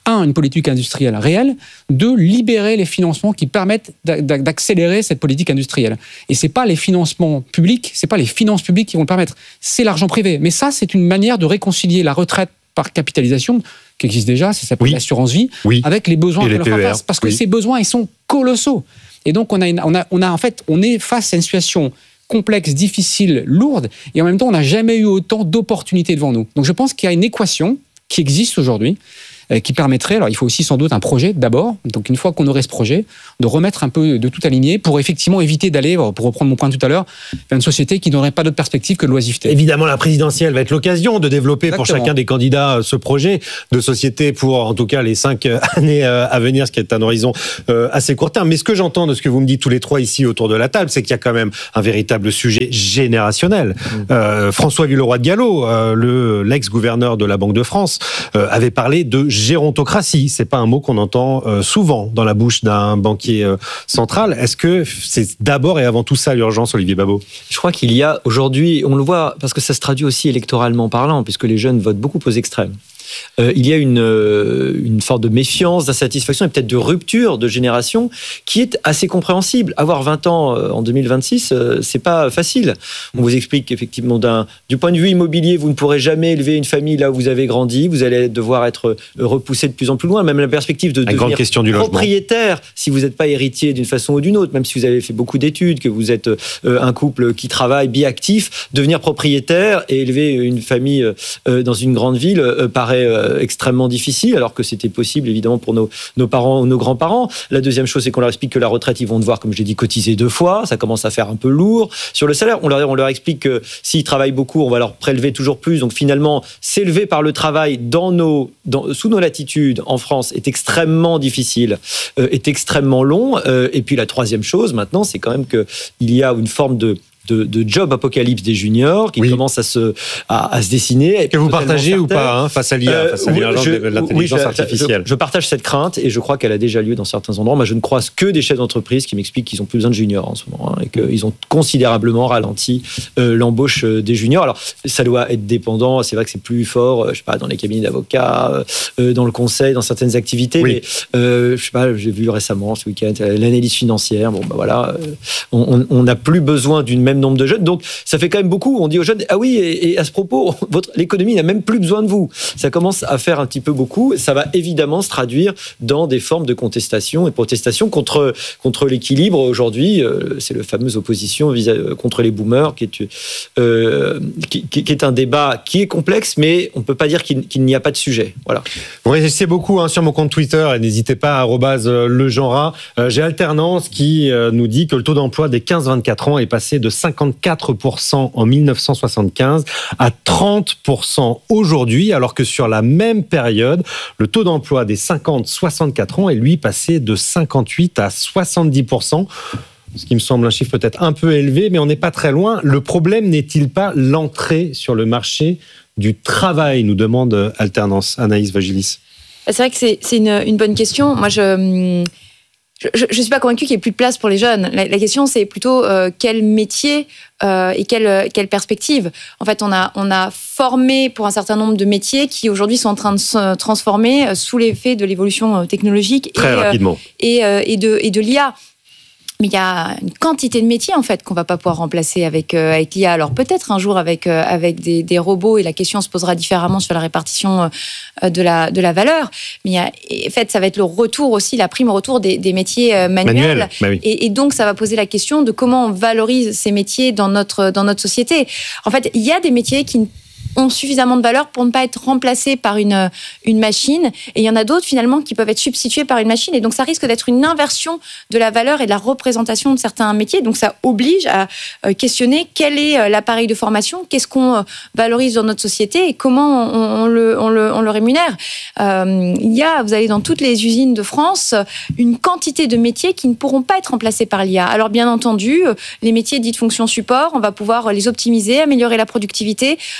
un, une politique industrielle réelle, deux, libérer les financements qui permettent d'accélérer cette politique industrielle. Et c'est pas les financements publics, c'est pas les finances publiques qui vont le permettre, c'est l'argent privé. Mais ça, c'est une manière de réconcilier la retraite par capitalisation, qui existe déjà, ça s'appelle oui. l'assurance vie, oui. avec les besoins de leur face. Parce que oui. ces besoins, ils sont colossaux. Et donc, on a, une, on a, on a, en fait, on est face à une situation complexe, difficile, lourde, et en même temps, on n'a jamais eu autant d'opportunités devant nous. Donc, je pense qu'il y a une équation qui existe aujourd'hui, qui permettrait, alors il faut aussi sans doute un projet d'abord, donc une fois qu'on aurait ce projet, de remettre un peu de tout aligné pour effectivement éviter d'aller, pour reprendre mon point de tout à l'heure, vers une société qui n'aurait pas d'autre perspective que l'oisiveté. Évidemment, la présidentielle va être l'occasion de développer Exactement. Pour chacun des candidats ce projet de société pour en tout cas les cinq années à venir, ce qui est un horizon assez court terme. Mais ce que j'entends de ce que vous me dites tous les trois ici autour de la table, c'est qu'il y a quand même un véritable sujet générationnel. Mmh. Euh, François Villeroy de Galhau, euh, le, l'ex-gouverneur de la Banque de France, euh, avait parlé de gérontocratie. C'est pas un mot qu'on entend euh, souvent dans la bouche d'un banquier euh, central. Est-ce que c'est d'abord et avant tout ça l'urgence, Olivier Babot ? Je crois qu'il y a aujourd'hui, on le voit parce que ça se traduit aussi électoralement parlant, puisque les jeunes votent beaucoup aux extrêmes. Euh, il y a une, euh, une forme de méfiance, d'insatisfaction et peut-être de rupture de génération qui est assez compréhensible. Avoir vingt ans euh, en deux mille vingt-six, euh, c'est pas facile. On vous explique qu'effectivement, d'un, du point de vue immobilier, vous ne pourrez jamais élever une famille là où vous avez grandi. Vous allez devoir être repoussé de plus en plus loin. Même la perspective de la devenir question du propriétaire, si vous n'êtes pas héritier d'une façon ou d'une autre, même si vous avez fait beaucoup d'études, que vous êtes euh, un couple qui travaille, biactif, devenir propriétaire et élever une famille euh, dans une grande ville euh, paraît Euh, extrêmement difficile, alors que c'était possible évidemment pour nos, nos parents ou nos grands-parents. La deuxième chose, c'est qu'on leur explique que la retraite, ils vont devoir, comme je l'ai dit, cotiser deux fois. Ça commence à faire un peu lourd. Sur le salaire, on leur, on leur explique que s'ils travaillent beaucoup, on va leur prélever toujours plus. Donc finalement, s'élever par le travail dans nos, dans, sous nos latitudes en France est extrêmement difficile, euh, est extrêmement long. Euh, et puis la troisième chose, maintenant, c'est quand même qu'il y a une forme de De, de job apocalypse des juniors qui oui. commence à se, à, à se dessiner. Que vous partagez certains. Ou pas hein, face à l'I A, euh, face à l'émergence oui, de l'intelligence oui, je, artificielle je, je partage cette crainte et je crois qu'elle a déjà lieu dans certains endroits. Moi, je ne croise que des chefs d'entreprise qui m'expliquent qu'ils n'ont plus besoin de juniors en ce moment hein, et qu'ils ont considérablement ralenti euh, l'embauche des juniors. Alors, ça doit être dépendant. C'est vrai que c'est plus fort, je sais pas, dans les cabinets d'avocats, euh, dans le conseil, dans certaines activités. Oui. Mais euh, je sais pas, j'ai vu récemment ce week-end l'analyse financière. Bon, bah voilà, euh, on n'a plus besoin d'une même nombre de jeunes, donc ça fait quand même beaucoup. On dit aux jeunes, ah oui, et, et à ce propos, votre, l'économie n'a même plus besoin de vous. Ça commence à faire un petit peu beaucoup. Ça va évidemment se traduire dans des formes de contestation et de protestation contre, contre l'équilibre. Aujourd'hui, euh, c'est la fameuse opposition vis-à-vis, contre les boomers, qui est, euh, qui, qui est un débat qui est complexe, mais on ne peut pas dire qu'il, qu'il n'y a pas de sujet. Voilà. Vous réagissez beaucoup hein, sur mon compte Twitter, et n'hésitez pas à arobase legenra. Euh, j'ai Alternance qui euh, nous dit que le taux d'emploi des quinze vingt-quatre ans est passé de cinquante-quatre pour cent en dix-neuf cent soixante-quinze à trente pour cent aujourd'hui, alors que sur la même période, le taux d'emploi des cinquante soixante-quatre ans est lui passé de cinquante-huit à soixante-dix pour cent. Ce qui me semble un chiffre peut-être un peu élevé, mais on n'est pas très loin. Le problème n'est-il pas l'entrée sur le marché du travail, nous demande Alternance. Anaïs Vagilis. C'est vrai que c'est, c'est une, une bonne question. Moi, je... Je ne suis pas convaincue qu'il n'y ait plus de place pour les jeunes. La, la question, c'est plutôt euh, quel métier euh, et quelle, quelle perspective. En fait, on a, on a formé pour un certain nombre de métiers qui, aujourd'hui, sont en train de se transformer sous l'effet de l'évolution technologique Très et, rapidement. Euh, et, euh, et, de, et de l'I A. Mais il y a une quantité de métiers en fait qu'on va pas pouvoir remplacer avec euh, avec l'I A. Alors peut-être un jour avec euh, avec des, des robots, et la question se posera différemment sur la répartition euh, de la de la valeur. Mais il y a, en fait, ça va être le retour aussi, la prime au retour des, des métiers euh, manuels. Manuel, bah oui. et, et donc ça va poser la question de comment on valorise ces métiers dans notre dans notre société. En fait, il y a des métiers qui ont suffisamment de valeur pour ne pas être remplacés par une, une machine. Et il y en a d'autres, finalement, qui peuvent être substitués par une machine. Et donc, ça risque d'être une inversion de la valeur et de la représentation de certains métiers. Donc, ça oblige à questionner quel est l'appareil de formation, qu'est-ce qu'on valorise dans notre société et comment on, on, le, on, le, on le rémunère. Euh, il y a, vous allez dans toutes les usines de France, une quantité de métiers qui ne pourront pas être remplacés par l'I A. Alors, bien entendu, les métiers dits de fonction support, on va pouvoir les optimiser, améliorer la productivité en s'appuyant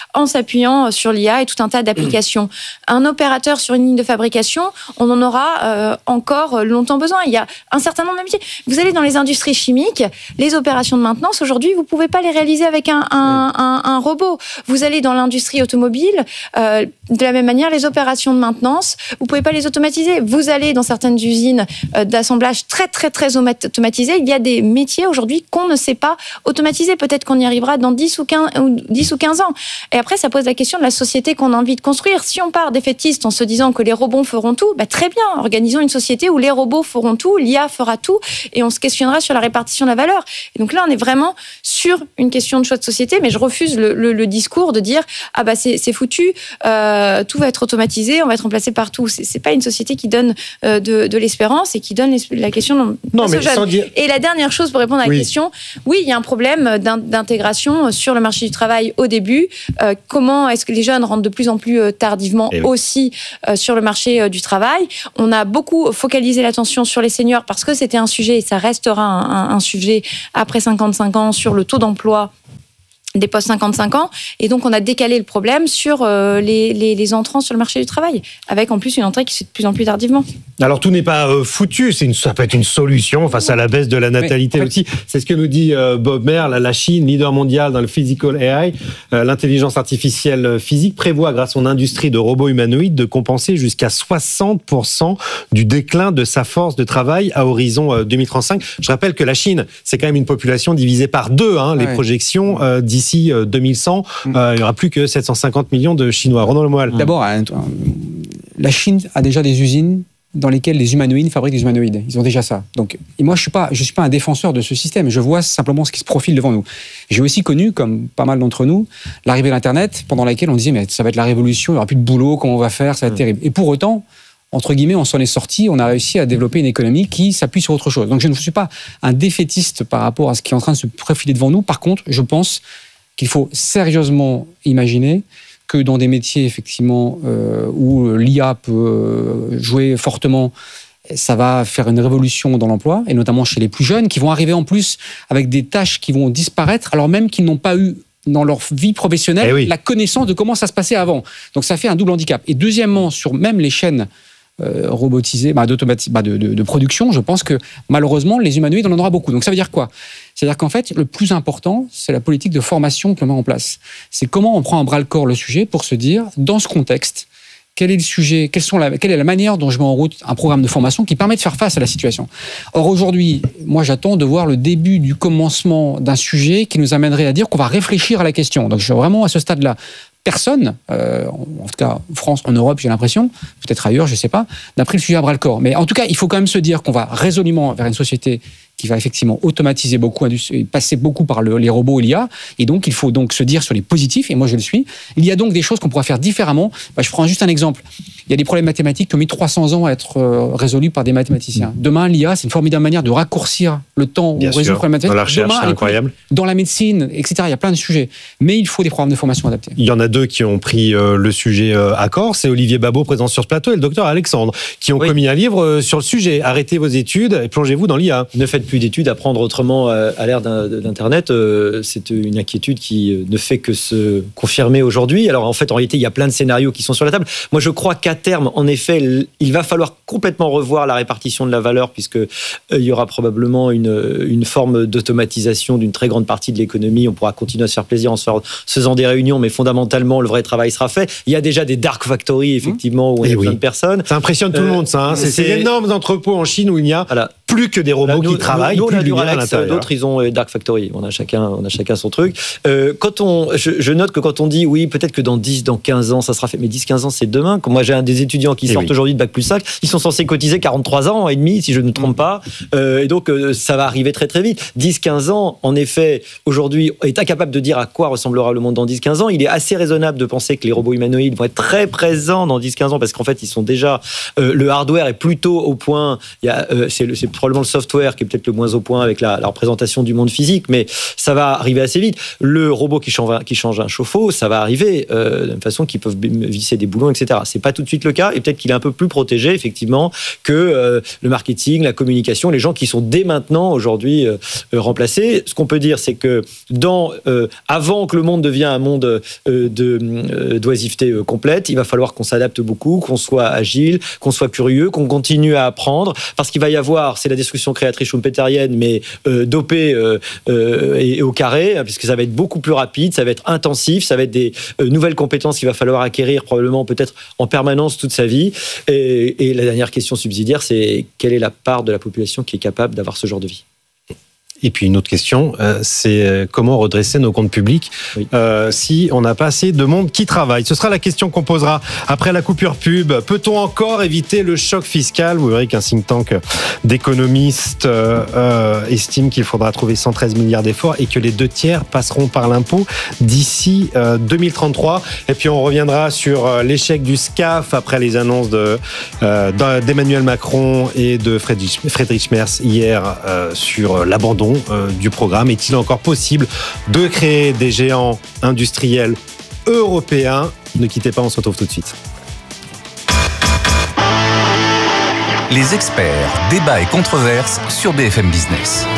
s'appuyant sur l'I A et tout un tas d'applications. Un opérateur sur une ligne de fabrication, on en aura euh, encore longtemps besoin. Il y a un certain nombre de métiers. Vous allez dans les industries chimiques, les opérations de maintenance, aujourd'hui, vous ne pouvez pas les réaliser avec un, un, un, un robot. Vous allez dans l'industrie automobile, euh, de la même manière, les opérations de maintenance, vous ne pouvez pas les automatiser. Vous allez dans certaines usines euh, d'assemblage très, très, très automatisées. Il y a des métiers aujourd'hui qu'on ne sait pas automatiser. Peut-être qu'on y arrivera dans dix ou quinze ans. Et après, ça pose la question de la société qu'on a envie de construire. Si on part défaitiste en se disant que les robots feront tout, bah très bien, organisons une société où les robots feront tout, l'I A fera tout, et on se questionnera sur la répartition de la valeur. Et donc là, on est vraiment sur une question de choix de société, mais je refuse le, le, le discours de dire ah bah c'est, c'est foutu, euh, tout va être automatisé, on va être remplacé partout. C'est, c'est pas une société qui donne euh, de, de l'espérance et qui donne la question. Non, mais sans dire... Et la dernière chose pour répondre à la oui. question, oui, il y a un problème d'intégration sur le marché du travail au début. Euh, comment est-ce que les jeunes rentrent de plus en plus tardivement oui. aussi euh, sur le marché du travail? On a beaucoup focalisé l'attention sur les seniors parce que c'était un sujet et ça restera un, un, un sujet après cinquante-cinq ans sur le taux d'emploi des postes cinquante-cinq ans, et donc on a décalé le problème sur euh, les, les, les entrants sur le marché du travail, avec en plus une entrée qui se fait de plus en plus tardivement. Alors tout n'est pas euh, foutu, c'est une, ça peut être une solution face à la baisse de la natalité oui, en fait, aussi. C'est ce que nous dit euh, Bob Mer, la, la Chine, leader mondial dans le physical A I, euh, l'intelligence artificielle physique, prévoit grâce à son industrie de robots humanoïdes de compenser jusqu'à soixante pour cent du déclin de sa force de travail à horizon euh, deux mille trente-cinq. Je rappelle que la Chine, c'est quand même une population divisée par deux, hein, ouais. les projections euh, d'ici D'ici deux mille cent, euh, il n'y aura plus que sept cent cinquante millions de Chinois. Ronan Le Moal. D'abord, la Chine a déjà des usines dans lesquelles les humanoïdes fabriquent des humanoïdes. Ils ont déjà ça. Donc, et moi, je ne suis pas, je suis pas un défenseur de ce système. Je vois simplement ce qui se profile devant nous. J'ai aussi connu, comme pas mal d'entre nous, l'arrivée de l'Internet, pendant laquelle on disait mais ça va être la révolution, il n'y aura plus de boulot, comment on va faire, ça va être mmh. terrible. Et pour autant, entre guillemets, on s'en est sorti, on a réussi à développer une économie qui s'appuie sur autre chose. Donc, je ne suis pas un défaitiste par rapport à ce qui est en train de se profiler devant nous. Par contre, je pense qu'il faut sérieusement imaginer que dans des métiers effectivement euh, où l'I A peut jouer fortement, ça va faire une révolution dans l'emploi, et notamment chez les plus jeunes, qui vont arriver en plus avec des tâches qui vont disparaître, alors même qu'ils n'ont pas eu dans leur vie professionnelle eh oui. la connaissance de comment ça se passait avant. Donc ça fait un double handicap. Et deuxièmement, sur même les chaînes Euh, robotisés, bah, d'automati- bah, de, de, de production, je pense que malheureusement, les humanoïdes, on en aura beaucoup. Donc ça veut dire quoi ? C'est-à-dire qu'en fait, le plus important, c'est la politique de formation que l'on met en place. C'est comment on prend à bras-le-corps le sujet pour se dire, dans ce contexte, quel est le sujet, quelles sont la, quelle est la manière dont je mets en route un programme de formation qui permet de faire face à la situation. Or aujourd'hui, moi j'attends de voir le début du commencement d'un sujet qui nous amènerait à dire qu'on va réfléchir à la question. Donc je suis vraiment à ce stade-là. Personne, euh, en tout cas en France, en Europe, j'ai l'impression, peut-être ailleurs, je ne sais pas, n'a pris le sujet à bras-le-corps. Mais en tout cas, il faut quand même se dire qu'on va résolument vers une société qui va effectivement automatiser beaucoup, passer beaucoup par le, les robots et l'I A. Et donc, il faut donc se dire sur les positifs, et moi je le suis. Il y a donc des choses qu'on pourra faire différemment. Bah, je prends juste un exemple. Il y a des problèmes mathématiques qui ont mis trois cents ans à être euh, résolus par des mathématiciens. Mmh. Demain, l'I A, c'est une formidable manière de raccourcir le temps où on résout le problème mathématique. Dans la recherche, Demain, c'est incroyable. Dans la médecine, et cetera. Il y a plein de sujets. Mais il faut des programmes de formation adaptés. Il y en a deux qui ont pris euh, le sujet euh, à corps. C'est Olivier Babot, présent sur ce plateau, et le docteur Alexandre, qui ont oui. commis un livre euh, sur le sujet. Arrêtez vos études et plongez-vous dans l'I A. Ne faites plus d'études, apprendre autrement à l'ère d'Internet. Euh, c'est une inquiétude qui ne fait que se confirmer aujourd'hui. Alors en fait, en réalité, il y a plein de scénarios qui sont sur la table. Moi, je crois qu'à terme, en effet, il va falloir complètement revoir la répartition de la valeur, puisque euh, il y aura probablement une, une forme d'automatisation d'une très grande partie de l'économie. On pourra continuer à se faire plaisir en se faisant des réunions, mais fondamentalement, le vrai travail sera fait. Il y a déjà des dark factories, effectivement, où il y a oui. plein de personnes. Ça impressionne tout euh, le monde, ça. Hein. C'est ces énormes entrepôts en Chine où il n'y a voilà. plus que des robots là, nous, qui travaillent. Nous, plus on a du Rolex, d'autres, ils ont Dark Factory. On a chacun, on a chacun son truc. Euh, quand on, je, je note que quand on dit, oui, peut-être que dans dix, dans quinze ans, ça sera fait. Mais dix, quinze ans, c'est demain. Comme moi, j'ai un des étudiants qui et sortent oui. aujourd'hui de Bac plus cinq. Ils sont censés cotiser quarante-trois ans et demi, si je ne me trompe pas. Euh, et donc, euh, ça va arriver très, très vite. dix, quinze ans, en effet, aujourd'hui, est incapable de dire à quoi ressemblera le monde dans dix, quinze ans. Il est assez raisonnable de penser que les robots humanoïdes vont être très présents dans dix, quinze ans parce qu'en fait, ils sont déjà, euh, le hardware est plutôt au point. Il y a, euh, c'est, c'est probablement le software qui est peut-être le moins au point avec la, la représentation du monde physique, mais ça va arriver assez vite. Le robot qui change, qui change un chauffe-eau, ça va arriver euh, d'une façon qu'ils peuvent visser des boulons, et cetera. C'est pas tout de suite le cas, et peut-être qu'il est un peu plus protégé, effectivement, que euh, le marketing, la communication, les gens qui sont dès maintenant, aujourd'hui, euh, euh, remplacés. Ce qu'on peut dire, c'est que dans, euh, avant que le monde devienne un monde euh, de, euh, d'oisiveté euh, complète, il va falloir qu'on s'adapte beaucoup, qu'on soit agile, qu'on soit curieux, qu'on continue à apprendre, parce qu'il va y avoir, c'est la destruction créatrice schumpeterienne, mais euh, dopée euh, euh, et, et au carré, hein, puisque ça va être beaucoup plus rapide, ça va être intensif, ça va être des euh, nouvelles compétences qu'il va falloir acquérir probablement peut-être en permanence toute sa vie. Et, et la dernière question subsidiaire, c'est quelle est la part de la population qui est capable d'avoir ce genre de vie ? Et puis une autre question, euh, c'est comment redresser nos comptes publics oui. euh, si on n'a pas assez de monde qui travaille. Ce sera la question qu'on posera après la coupure pub. Peut-on encore éviter le choc fiscal ? Vous verrez qu'un think tank d'économistes euh, euh, estime qu'il faudra trouver cent treize milliards d'efforts et que les deux tiers passeront par l'impôt d'ici euh, deux mille trente-trois. Et puis on reviendra sur l'échec du SCAF après les annonces de, euh, d'Emmanuel Macron et de Friedrich, Friedrich Merz hier euh, sur l'abandon du programme. Est-il encore possible de créer des géants industriels européens ? Ne quittez pas, on se retrouve tout de suite. Les experts, débats et controverses sur B F M Business.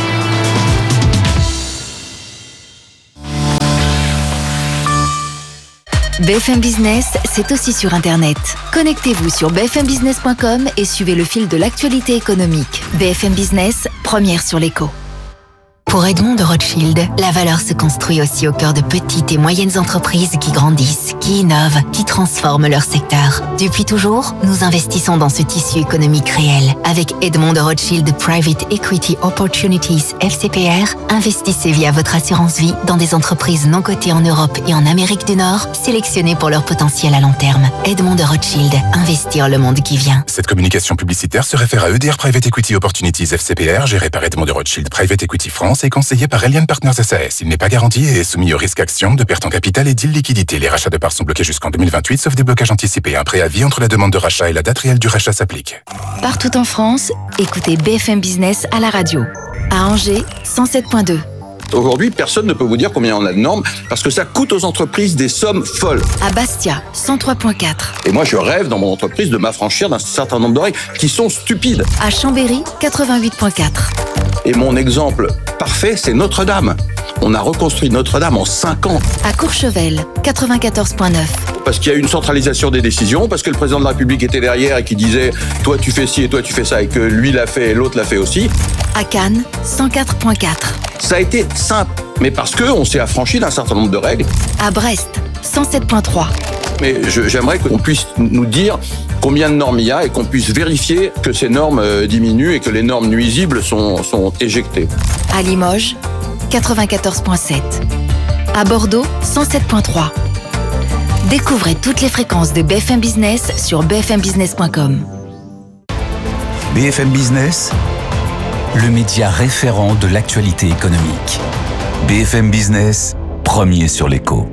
B F M Business, c'est aussi sur Internet. Connectez-vous sur b f m business point com et suivez le fil de l'actualité économique. B F M Business, première sur l'écho. Pour Edmond de Rothschild, la valeur se construit aussi au cœur de petites et moyennes entreprises qui grandissent, qui innovent, qui transforment leur secteur. Depuis toujours, nous investissons dans ce tissu économique réel. Avec Edmond de Rothschild Private Equity Opportunities F C P R, investissez via votre assurance vie dans des entreprises non cotées en Europe et en Amérique du Nord, sélectionnées pour leur potentiel à long terme. Edmond de Rothschild, investir le monde qui vient. Cette communication publicitaire se réfère à E D R Private Equity Opportunities F C P R, géré par Edmond de Rothschild Private Equity France et conseillé par Elian Partners S A S. Il n'est pas garanti et est soumis au risque action de perte en capital et d'illiquidité. Les rachats de parts sont bloqués jusqu'en deux mille vingt-huit, sauf déblocage anticipé. Un préavis entre la demande de rachat et la date réelle du rachat s'applique. Partout en France, écoutez B F M Business à la radio. À Angers, cent sept virgule deux. Aujourd'hui, personne ne peut vous dire combien on a de normes parce que ça coûte aux entreprises des sommes folles. À Bastia, cent trois virgule quatre. Et moi, je rêve dans mon entreprise de m'affranchir d'un certain nombre de règles qui sont stupides. À Chambéry, quatre-vingt-huit virgule quatre. Et mon exemple parfait, c'est Notre-Dame. On a reconstruit Notre-Dame en cinq ans. À Courchevel, quatre-vingt-quatorze virgule neuf. Parce qu'il y a eu une centralisation des décisions, parce que le président de la République était derrière et qui disait « toi tu fais ci et toi tu fais ça » et que lui l'a fait et l'autre l'a fait aussi. À Cannes, cent quatre virgule quatre. Ça a été simple, mais parce qu'on s'est affranchi d'un certain nombre de règles. À Brest, cent sept virgule trois. Mais je, j'aimerais qu'on puisse nous dire combien de normes il y a et qu'on puisse vérifier que ces normes diminuent et que les normes nuisibles sont, sont éjectées. À Limoges, quatre-vingt-quatorze virgule sept. À Bordeaux, cent sept virgule trois. Découvrez toutes les fréquences de B F M Business sur b f m business point com. B F M Business, le média référent de l'actualité économique. B F M Business, premier sur l'écho.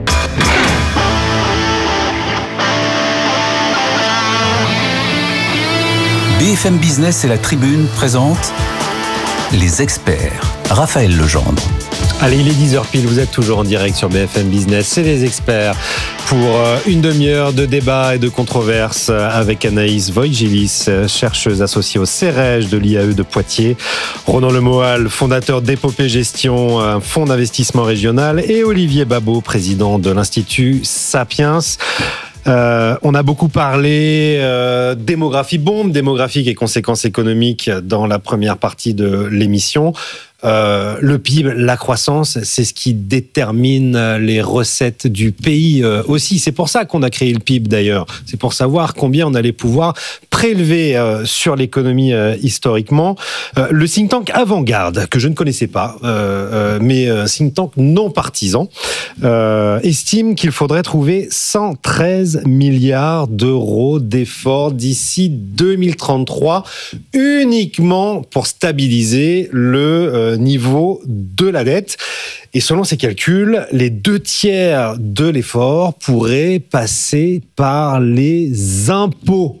B F M Business et la Tribune présentent les experts. Raphaël Legendre. Allez, il est dix heures pile, vous êtes toujours en direct sur B F M Business, c'est les experts pour une demi-heure de débat et de controverses avec Anaïs Voigilis, chercheuse associée au CEREJ de l'I A E de Poitiers, Ronan Lemoal, fondateur d'Épopée Gestion, un fonds d'investissement régional, et Olivier Babot, président de l'Institut Sapiens. Euh, on a beaucoup parlé euh, démographie bombe, démographique et conséquences économiques dans la première partie de l'émission. Euh, le P I B, la croissance, c'est ce qui détermine les recettes du pays euh, aussi. C'est pour ça qu'on a créé le P I B d'ailleurs. C'est pour savoir combien on allait pouvoir prélever euh, sur l'économie euh, historiquement. Euh, le think tank Avant-Garde, que je ne connaissais pas, euh, euh, mais un think tank non partisan, euh, estime qu'il faudrait trouver cent treize milliards d'euros d'efforts d'ici deux mille trente-trois, uniquement pour stabiliser le euh, niveau de la dette. Et selon ces calculs, les deux tiers de l'effort pourraient passer par les impôts.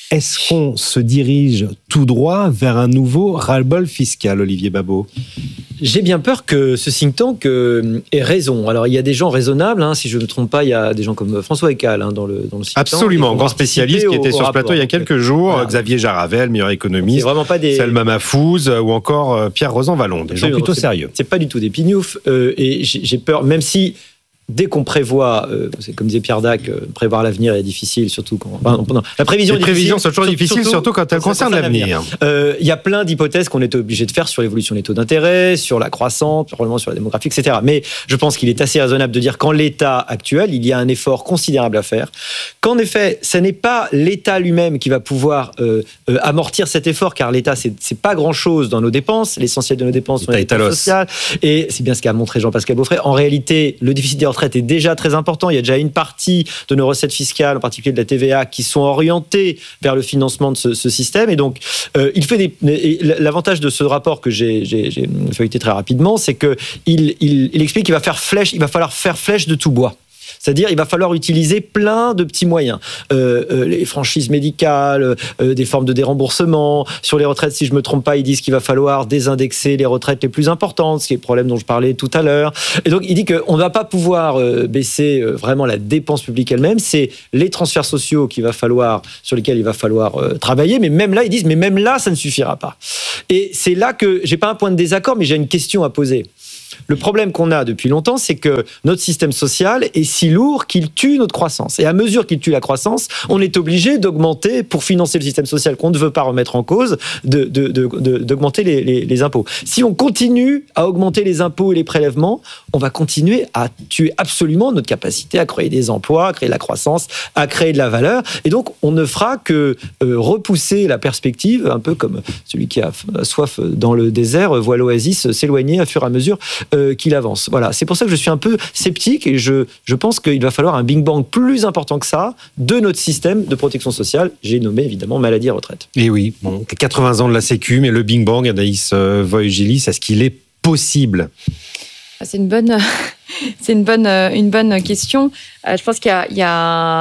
Est-ce qu'on se dirige tout droit vers un nouveau ras-le-bol fiscal, Olivier Babot ? J'ai bien peur que ce think tank euh, ait raison. Alors, il y a des gens raisonnables, hein, si je ne me trompe pas, il y a des gens comme François Ecal hein, dans le, dans le think tank. Absolument, grand spécialiste qui était sur ce plateau il y a quelques jours, voilà. Xavier Jaravel, meilleur économiste, c'est vraiment pas des... Selma Mahfouz ou encore Pierre Rosan-Vallon, des gens plutôt c'est, sérieux. C'est pas du tout des pignoufs, euh, et j'ai, j'ai peur, même si... Dès qu'on prévoit, euh, c'est comme disait Pierre Dac, euh, prévoir l'avenir est difficile, surtout quand. Enfin, non, la prévision Les prévisions sont toujours difficiles, surtout, surtout quand elles concernent l'avenir. Il euh, y a plein d'hypothèses qu'on est obligé de faire sur l'évolution des taux d'intérêt, sur la croissance, probablement sur la démographie, et cetera. Mais je pense qu'il est assez raisonnable de dire qu'en l'état actuel, il y a un effort considérable à faire. Qu'en effet, ce n'est pas l'État lui-même qui va pouvoir euh, euh, amortir cet effort, car l'État, c'est, c'est pas grand-chose dans nos dépenses. L'essentiel de nos dépenses sont les dépenses sociales. Et c'est bien ce qu'a montré Jean-Pascal Beaufret. En réalité, le déficit des retraites est déjà très important. Il y a déjà une partie de nos recettes fiscales, en particulier de la T V A, qui sont orientées vers le financement de ce, ce système. Et donc, euh, il fait des, et l'avantage de ce rapport que j'ai, j'ai, j'ai feuilleté très rapidement, c'est que il, il, il explique qu'il va faire flèche, il va falloir faire flèche de tout bois. C'est-à-dire, il va falloir utiliser plein de petits moyens. Euh, euh, les franchises médicales, euh, des formes de déremboursement. Sur les retraites, si je ne me trompe pas, ils disent qu'il va falloir désindexer les retraites les plus importantes, ce qui est le problème dont je parlais tout à l'heure. Et donc, il dit qu'on ne va pas pouvoir euh, baisser euh, vraiment la dépense publique elle-même. C'est les transferts sociaux qu'il va falloir, sur lesquels il va falloir euh, travailler. Mais même là, ils disent, mais même là, ça ne suffira pas. Et c'est là que, je n'ai pas un point de désaccord, mais j'ai une question à poser. Le problème qu'on a depuis longtemps, c'est que notre système social est si lourd qu'il tue notre croissance. Et à mesure qu'il tue la croissance, on est obligé d'augmenter, pour financer le système social qu'on ne veut pas remettre en cause, de, de, de, de, d'augmenter les, les, les impôts. Si on continue à augmenter les impôts et les prélèvements, on va continuer à tuer absolument notre capacité à créer des emplois, à créer de la croissance, à créer de la valeur. Et donc, on ne fera que euh, repousser la perspective, un peu comme celui qui a soif dans le désert voit l'oasis s'éloigner à fur et à mesure Euh, qu'il avance. Voilà. C'est pour ça que je suis un peu sceptique et je, je pense qu'il va falloir un Big Bang plus important que ça de notre système de protection sociale. J'ai nommé évidemment maladie et retraite. Et oui, bon, quatre-vingts ans de la Sécu, mais le Big Bang, Anaïs euh, Voy-Gillis, est-ce qu'il est possible ? C'est une bonne, c'est une bonne, une bonne question. Je pense qu'il y a, il y a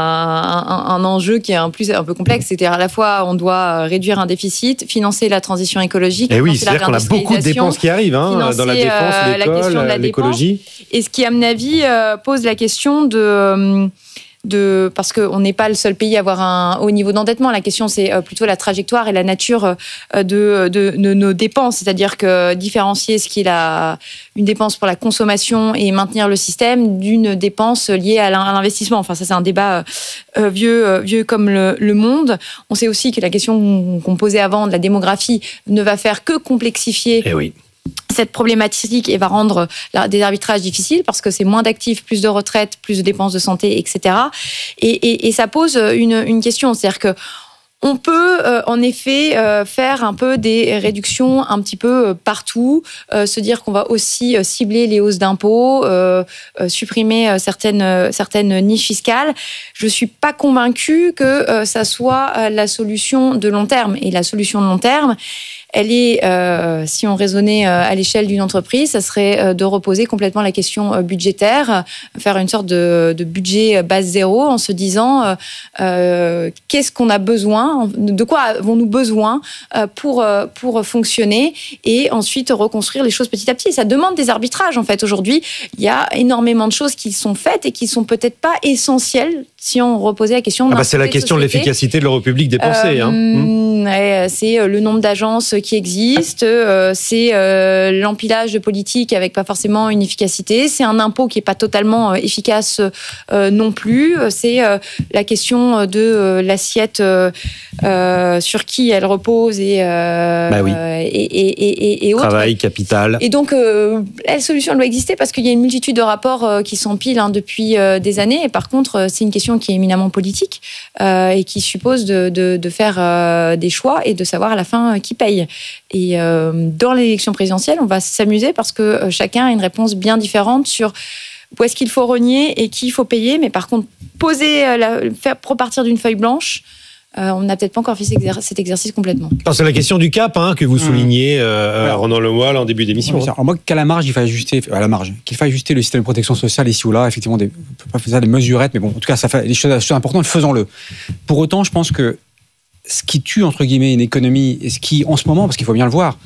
un, un enjeu qui est un, plus, un peu complexe. C'est-à-dire à la fois, on doit réduire un déficit, financer la transition écologique. Et oui, c'est-à-dire qu'on a beaucoup de dépenses qui arrivent hein, dans la défense, euh, l'école, la de la l'écologie. Dépense. Et ce qui, à mon avis, euh, pose la question de... De, parce qu'on n'est pas le seul pays à avoir un haut niveau d'endettement. La question, c'est plutôt la trajectoire et la nature de, de, de, de nos dépenses. C'est-à-dire que différencier ce qui est la, une dépense pour la consommation et maintenir le système d'une dépense liée à l'investissement. Enfin, ça, c'est un débat euh, vieux, euh, vieux comme le, le monde. On sait aussi que la question qu'on posait avant de la démographie ne va faire que complexifier. Eh oui. Cette problématique et va rendre des arbitrages difficiles parce que c'est moins d'actifs, plus de retraites, plus de dépenses de santé, et cetera. Et, et, et ça pose une, une question, c'est-à-dire que on peut euh, en effet euh, faire un peu des réductions un petit peu euh, partout, euh, se dire qu'on va aussi euh, cibler les hausses d'impôts, euh, euh, supprimer euh, certaines, euh, certaines niches fiscales. Je ne suis pas convaincue que euh, ça soit euh, la solution de long terme. Et la solution de long terme, elle est, euh, si on raisonnait euh, à l'échelle d'une entreprise, ça serait euh, de reposer complètement la question euh, budgétaire, faire une sorte de, de budget base zéro en se disant euh, euh, qu'est-ce qu'on a besoin, de quoi avons-nous besoin euh, pour, euh, pour fonctionner et ensuite reconstruire les choses petit à petit. Et ça demande des arbitrages en fait. Aujourd'hui, il y a énormément de choses qui sont faites et qui sont peut-être pas essentielles si on reposait la question de ah bah c'est la question de l'efficacité de l'euro public dépensé. Euh, hein. mmh. ouais, c'est le nombre d'agences qui existent, euh, c'est euh, l'empilage de politiques avec pas forcément une efficacité, c'est un impôt qui est pas totalement euh, efficace euh, non plus, c'est euh, la question de euh, l'assiette euh, euh, sur qui elle repose et, euh, bah oui. et, et, et, et autres. Travail, capital. Et donc euh, la solution doit exister parce qu'il y a une multitude de rapports euh, qui s'empilent hein, depuis euh, des années et par contre euh, c'est une question qui est éminemment politique euh, et qui suppose de, de, de faire euh, des choix et de savoir à la fin euh, qui paye. Et euh, dans l'élection présidentielle, on va s'amuser parce que euh, chacun a une réponse bien différente sur où est-ce qu'il faut rogner et qui il faut payer. Mais par contre, poser, euh, la, faire repartir d'une feuille blanche, euh, on n'a peut-être pas encore fait cet exercice complètement. Alors, c'est la question du cap hein, que vous soulignez, euh, voilà. Ronan Lemoyle, en début d'émission. Alors moi, qu'à la marge, il faut ajuster, à la marge, qu'il faille ajuster le système de protection sociale ici ou là, effectivement, des, on peut pas faire ça des mesurettes, mais bon, en tout cas, ça fait des choses, des choses importantes, faisons-le. Pour autant, je pense que ce qui tue, entre guillemets, une économie, et ce qui, en ce moment, parce qu'il faut bien le voir,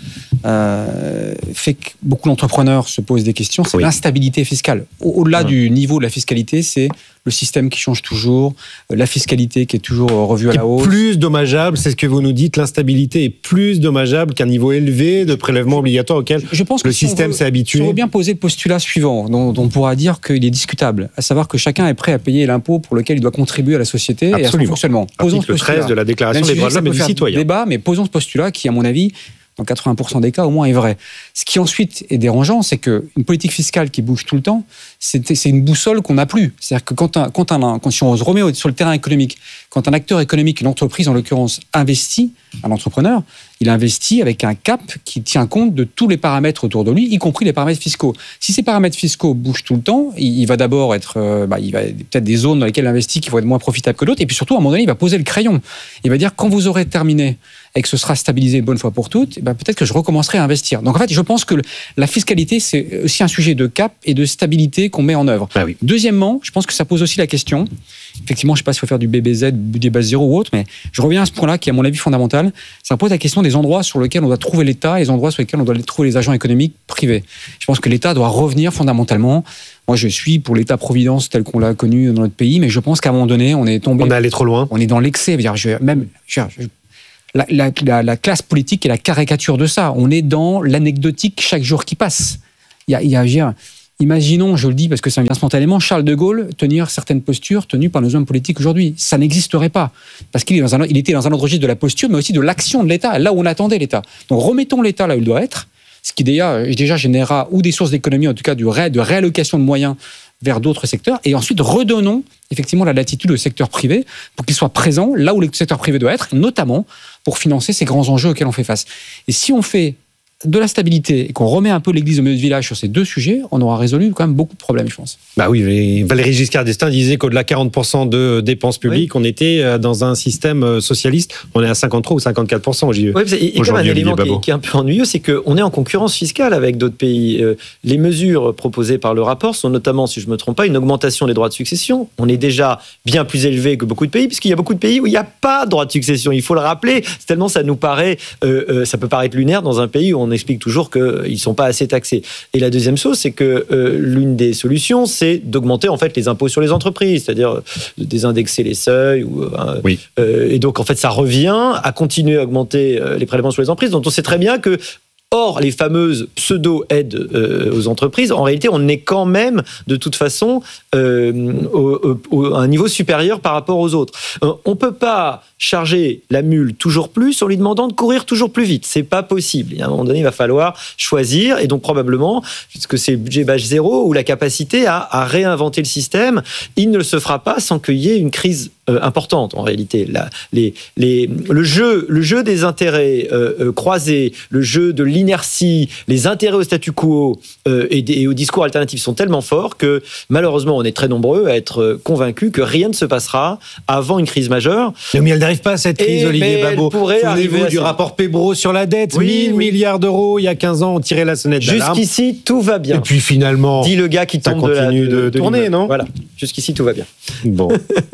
euh, fait que beaucoup d'entrepreneurs se posent des questions, c'est oui. l'instabilité fiscale. Au- au-delà mmh. du niveau de la fiscalité, c'est le système qui change toujours, la fiscalité qui est toujours revue à la hausse. Plus dommageable, c'est ce que vous nous dites, l'instabilité est plus dommageable qu'un niveau élevé de prélèvement obligatoire auquel je pense que le si système veut, s'est habitué. Si on veut bien poser le postulat suivant, dont, dont on pourra dire qu'il est discutable, à savoir que chacun est prêt à payer l'impôt pour lequel il doit contribuer à la société Absolument. et à son fonctionnement. Posons Article treize de la Déclaration des droits de l'homme et du citoyen. Débat, mais posons ce postulat qui, à mon avis, dans quatre-vingts pour cent des cas, au moins, est vrai. Ce qui ensuite est dérangeant, c'est qu'une politique fiscale qui bouge tout le temps, c'est, c'est une boussole qu'on n'a plus. C'est-à-dire que quand, un, quand, un, quand si on se remet sur le terrain économique, quand un acteur économique, une entreprise en l'occurrence, investit, un entrepreneur, il investit avec un cap qui tient compte de tous les paramètres autour de lui, y compris les paramètres fiscaux. Si ces paramètres fiscaux bougent tout le temps, il, il va d'abord être, euh, bah, il va peut-être des zones dans lesquelles il investit qui vont être moins profitables que d'autres, et puis surtout, à un moment donné, il va poser le crayon. Il va dire, quand vous aurez terminé et que ce sera stabilisé une bonne fois pour toutes, eh ben peut-être que je recommencerai à investir. Donc en fait, je pense que la fiscalité, c'est aussi un sujet de cap et de stabilité qu'on met en œuvre. Ah oui. Deuxièmement, je pense que ça pose aussi la question, effectivement, je ne sais pas s'il faut faire du B B Z, des bases zéro ou autre, mais je reviens à ce point-là qui est à mon avis fondamental, ça pose la question des endroits sur lesquels on doit trouver l'État et les endroits sur lesquels on doit trouver les agents économiques privés. Je pense que l'État doit revenir fondamentalement. Moi, je suis pour l'État-providence tel qu'on l'a connu dans notre pays, mais je pense qu'à un moment donné, on est tombé... On est allé trop loin. On est dans l'excès. Je veux dire, je, même... Je, je, La, la, la, la classe politique est la caricature de ça. On est dans l'anecdotique chaque jour qui passe. Il y a, il y a, je veux dire, imaginons, je le dis parce que ça me vient spontanément, Charles de Gaulle tenir certaines postures tenues par nos hommes politiques aujourd'hui. Ça n'existerait pas. Parce qu'il est dans un, il était dans un autre registre de la posture, mais aussi de l'action de l'État, là où on attendait l'État. Donc remettons l'État là où il doit être, ce qui déjà, déjà générera ou des sources d'économie, en tout cas du ré, de réallocation de moyens vers d'autres secteurs, et ensuite redonnons effectivement la latitude au secteur privé pour qu'il soit présent là où le secteur privé doit être, notamment pour financer ces grands enjeux auxquels on fait face. Et si on fait de la stabilité et qu'on remet un peu l'église au milieu du village sur ces deux sujets, on aura résolu quand même beaucoup de problèmes, je pense. Bah oui, Valéry Giscard d'Estaing disait qu'au-delà de quarante pour cent de dépenses publiques, oui. on était dans un système socialiste. On est à cinquante-trois ou cinquante-quatre pour cent. Oui, et comme un élément qui est, qui est un peu ennuyeux, c'est qu'on est en concurrence fiscale avec d'autres pays. Les mesures proposées par le rapport sont notamment, si je ne me trompe pas, une augmentation des droits de succession. On est déjà bien plus élevé que beaucoup de pays, puisqu'il y a beaucoup de pays où il n'y a pas de droit de succession. Il faut le rappeler, tellement ça nous paraît, euh, euh, ça peut paraître lunaire dans un pays où on explique toujours qu'ils ne sont pas assez taxés. Et la deuxième chose, c'est que euh, l'une des solutions, c'est d'augmenter en fait les impôts sur les entreprises, c'est-à-dire de désindexer les seuils. Ou, euh, oui. euh, et donc, en fait, ça revient à continuer à augmenter euh, les prélèvements sur les entreprises, dont on sait très bien que or, les fameuses pseudo-aides euh, aux entreprises, en réalité, on est quand même, de toute façon, euh, au, au, à un niveau supérieur par rapport aux autres. Euh, on ne peut pas charger la mule toujours plus en lui demandant de courir toujours plus vite. C'est pas possible. Et à un moment donné, il va falloir choisir, et donc probablement, puisque c'est le budget base zéro, ou la capacité à, à réinventer le système, il ne se fera pas sans qu'il y ait une crise euh, importante, en réalité. La, les, les, le, jeu, le jeu des intérêts euh, euh, croisés, le jeu de l'inertie, les intérêts au statu quo euh, et, des, et aux discours alternatifs sont tellement forts que malheureusement on est très nombreux à être convaincus que rien ne se passera avant une crise majeure. Mais elle n'arrive pas à cette crise, et, Olivier Babot. Souvenez-vous du rapport Pébro sur la dette, oui, mille oui. milliards d'euros il y a quinze ans, on tirait la sonnette d'alarme. Jusqu'ici tout va bien. Et puis finalement, dit le gars qui tombe ça continue de, la, de, de, de tourner, non ? Voilà, jusqu'ici tout va bien. Bon.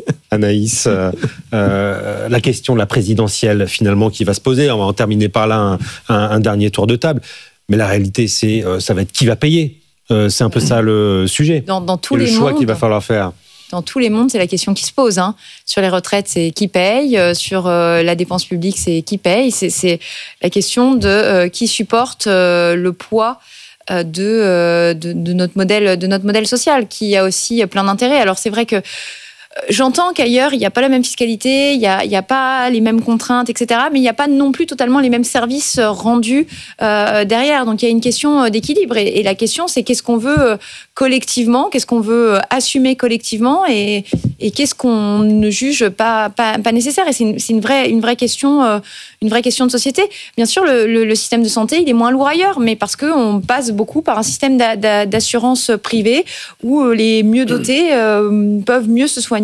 Anaïs, euh, euh, la question de la présidentielle finalement qui va se poser, on va en terminer par là un, un, un dernier tour de table, mais la réalité c'est euh, ça va être qui va payer, euh, c'est un peu ça le sujet, dans, dans tous et les le choix mondes, qu'il va falloir faire. Dans tous les mondes, c'est la question qui se pose. Hein. Sur les retraites, c'est qui paye. Euh, sur euh, la dépense publique, c'est qui paye. C'est, c'est la question de euh, qui supporte euh, le poids euh, de, euh, de, de, notre modèle, de notre modèle social, qui a aussi plein d'intérêts. Alors c'est vrai que j'entends qu'ailleurs, il n'y a pas la même fiscalité, il n'y a, il y a pas les mêmes contraintes, et cetera. Mais il n'y a pas non plus totalement les mêmes services rendus euh, derrière. Donc, il y a une question d'équilibre. Et, et la question, c'est qu'est-ce qu'on veut collectivement, qu'est-ce qu'on veut assumer collectivement et, et qu'est-ce qu'on ne juge pas, pas, pas nécessaire. Et c'est une, c'est une, vraie, une, vraie question, euh, une vraie question de société. Bien sûr, le, le, le système de santé, il est moins lourd ailleurs, mais parce qu'on passe beaucoup par un système d'a, d'a, d'assurance privée où les mieux dotés euh, peuvent mieux se soigner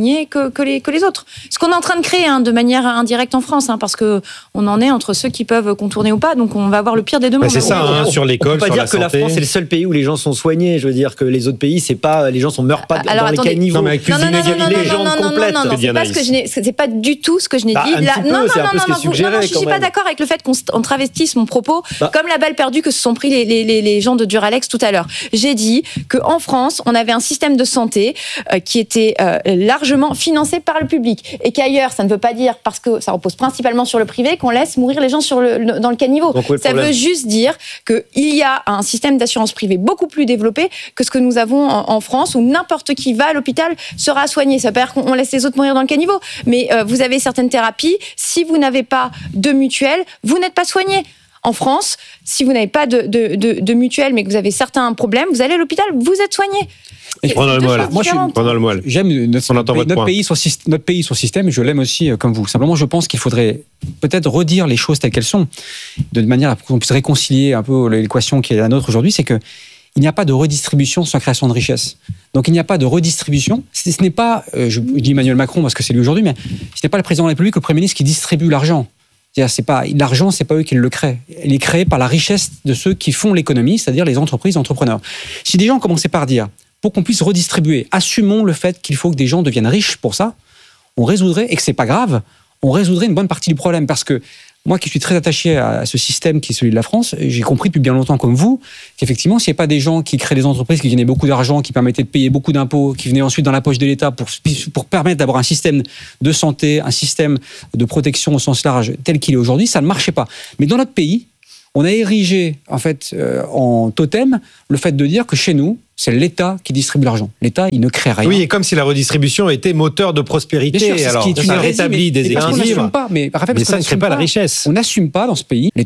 soignés que, que, les, que les autres. Ce qu'on est en train de créer hein, de manière indirecte en France, hein, parce qu'on en est entre ceux qui peuvent contourner ou pas, donc on va avoir le pire des deux mondes. Bah c'est ça, hein, sur l'école, sur la santé. On peut pas dire que la France est le seul pays où les gens sont soignés. Je veux dire que les autres pays, c'est pas, les gens sont meurent pas Alors, dans attendez. les caniveaux. Non, mais avec plus d'inégalité, gens complètes. Non, non, non, c'est pas ce que je n'ai, c'est pas du tout ce que je n'ai bah, dit. Là, non, non, non, non, non, non, je suis pas d'accord avec le fait qu'on travestisse mon propos bah. comme la balle perdue que se sont pris les, les, les, les gens de Duralex tout à l'heure. J'ai dit qu'en France, on avait un système de santé euh, qui était euh, largement financé par le public et qu'ailleurs, ça ne veut pas dire, parce que ça repose principalement sur le privé, qu'on laisse mourir les gens sur le, dans le caniveau. Donc, ça veut juste dire qu'il y a un système d'assurance privée beaucoup plus développé que ce que nous avons en, en France, où n'importe qui va à l'hôpital sera soigné. Ça veut dire qu'on laisse les autres mourir dans le caniveau. Mais euh, vous avez certaines thérapies, si vous n'avez pas de mutuelle, vous n'êtes pas soigné. En France, si vous n'avez pas de, de, de, de mutuelle, mais que vous avez certains problèmes, vous allez à l'hôpital, vous êtes soigné. Pendant le moelle. Moi, je suis pendant le moelle. J'aime notre, notre, notre pays, son, notre pays, son système, je l'aime aussi euh, comme vous. Simplement, je pense qu'il faudrait peut-être redire les choses telles qu'elles sont, de manière à qu'on puisse réconcilier un peu l'équation qui est la nôtre aujourd'hui, c'est que il n'y a pas de redistribution sans création de richesse. Donc il n'y a pas de redistribution. Ce n'est pas, euh, je dis Emmanuel Macron parce que c'est lui aujourd'hui, mais ce n'est pas le président de la République, le Premier ministre qui distribue l'argent. C'est-à-dire, c'est pas, l'argent, c'est pas eux qui le créent. Il est créé par la richesse de ceux qui font l'économie, c'est-à-dire les entreprises, les entrepreneurs. Si des gens commençaient par dire, pour qu'on puisse redistribuer, assumons le fait qu'il faut que des gens deviennent riches pour ça, on résoudrait, et que c'est pas grave, on résoudrait une bonne partie du problème. Parce que moi qui suis très attaché à ce système qui est celui de la France, j'ai compris depuis bien longtemps comme vous qu'effectivement, s'il n'y a pas des gens qui créent des entreprises qui gagnaient beaucoup d'argent, qui permettaient de payer beaucoup d'impôts, qui venaient ensuite dans la poche de l'État pour, pour permettre d'avoir un système de santé, un système de protection au sens large tel qu'il est aujourd'hui, ça ne marchait pas. Mais dans notre pays, on a érigé en fait euh, en totem le fait de dire que chez nous, c'est l'État qui distribue l'argent. L'État, il ne crée rien. Oui, et comme si la redistribution était moteur de prospérité. Bien sûr, alors, ce qui est ça rétablit des équilibres. Pas, mais, Raphaël, mais ça ne crée pas la richesse. On n'assume pas dans ce pays.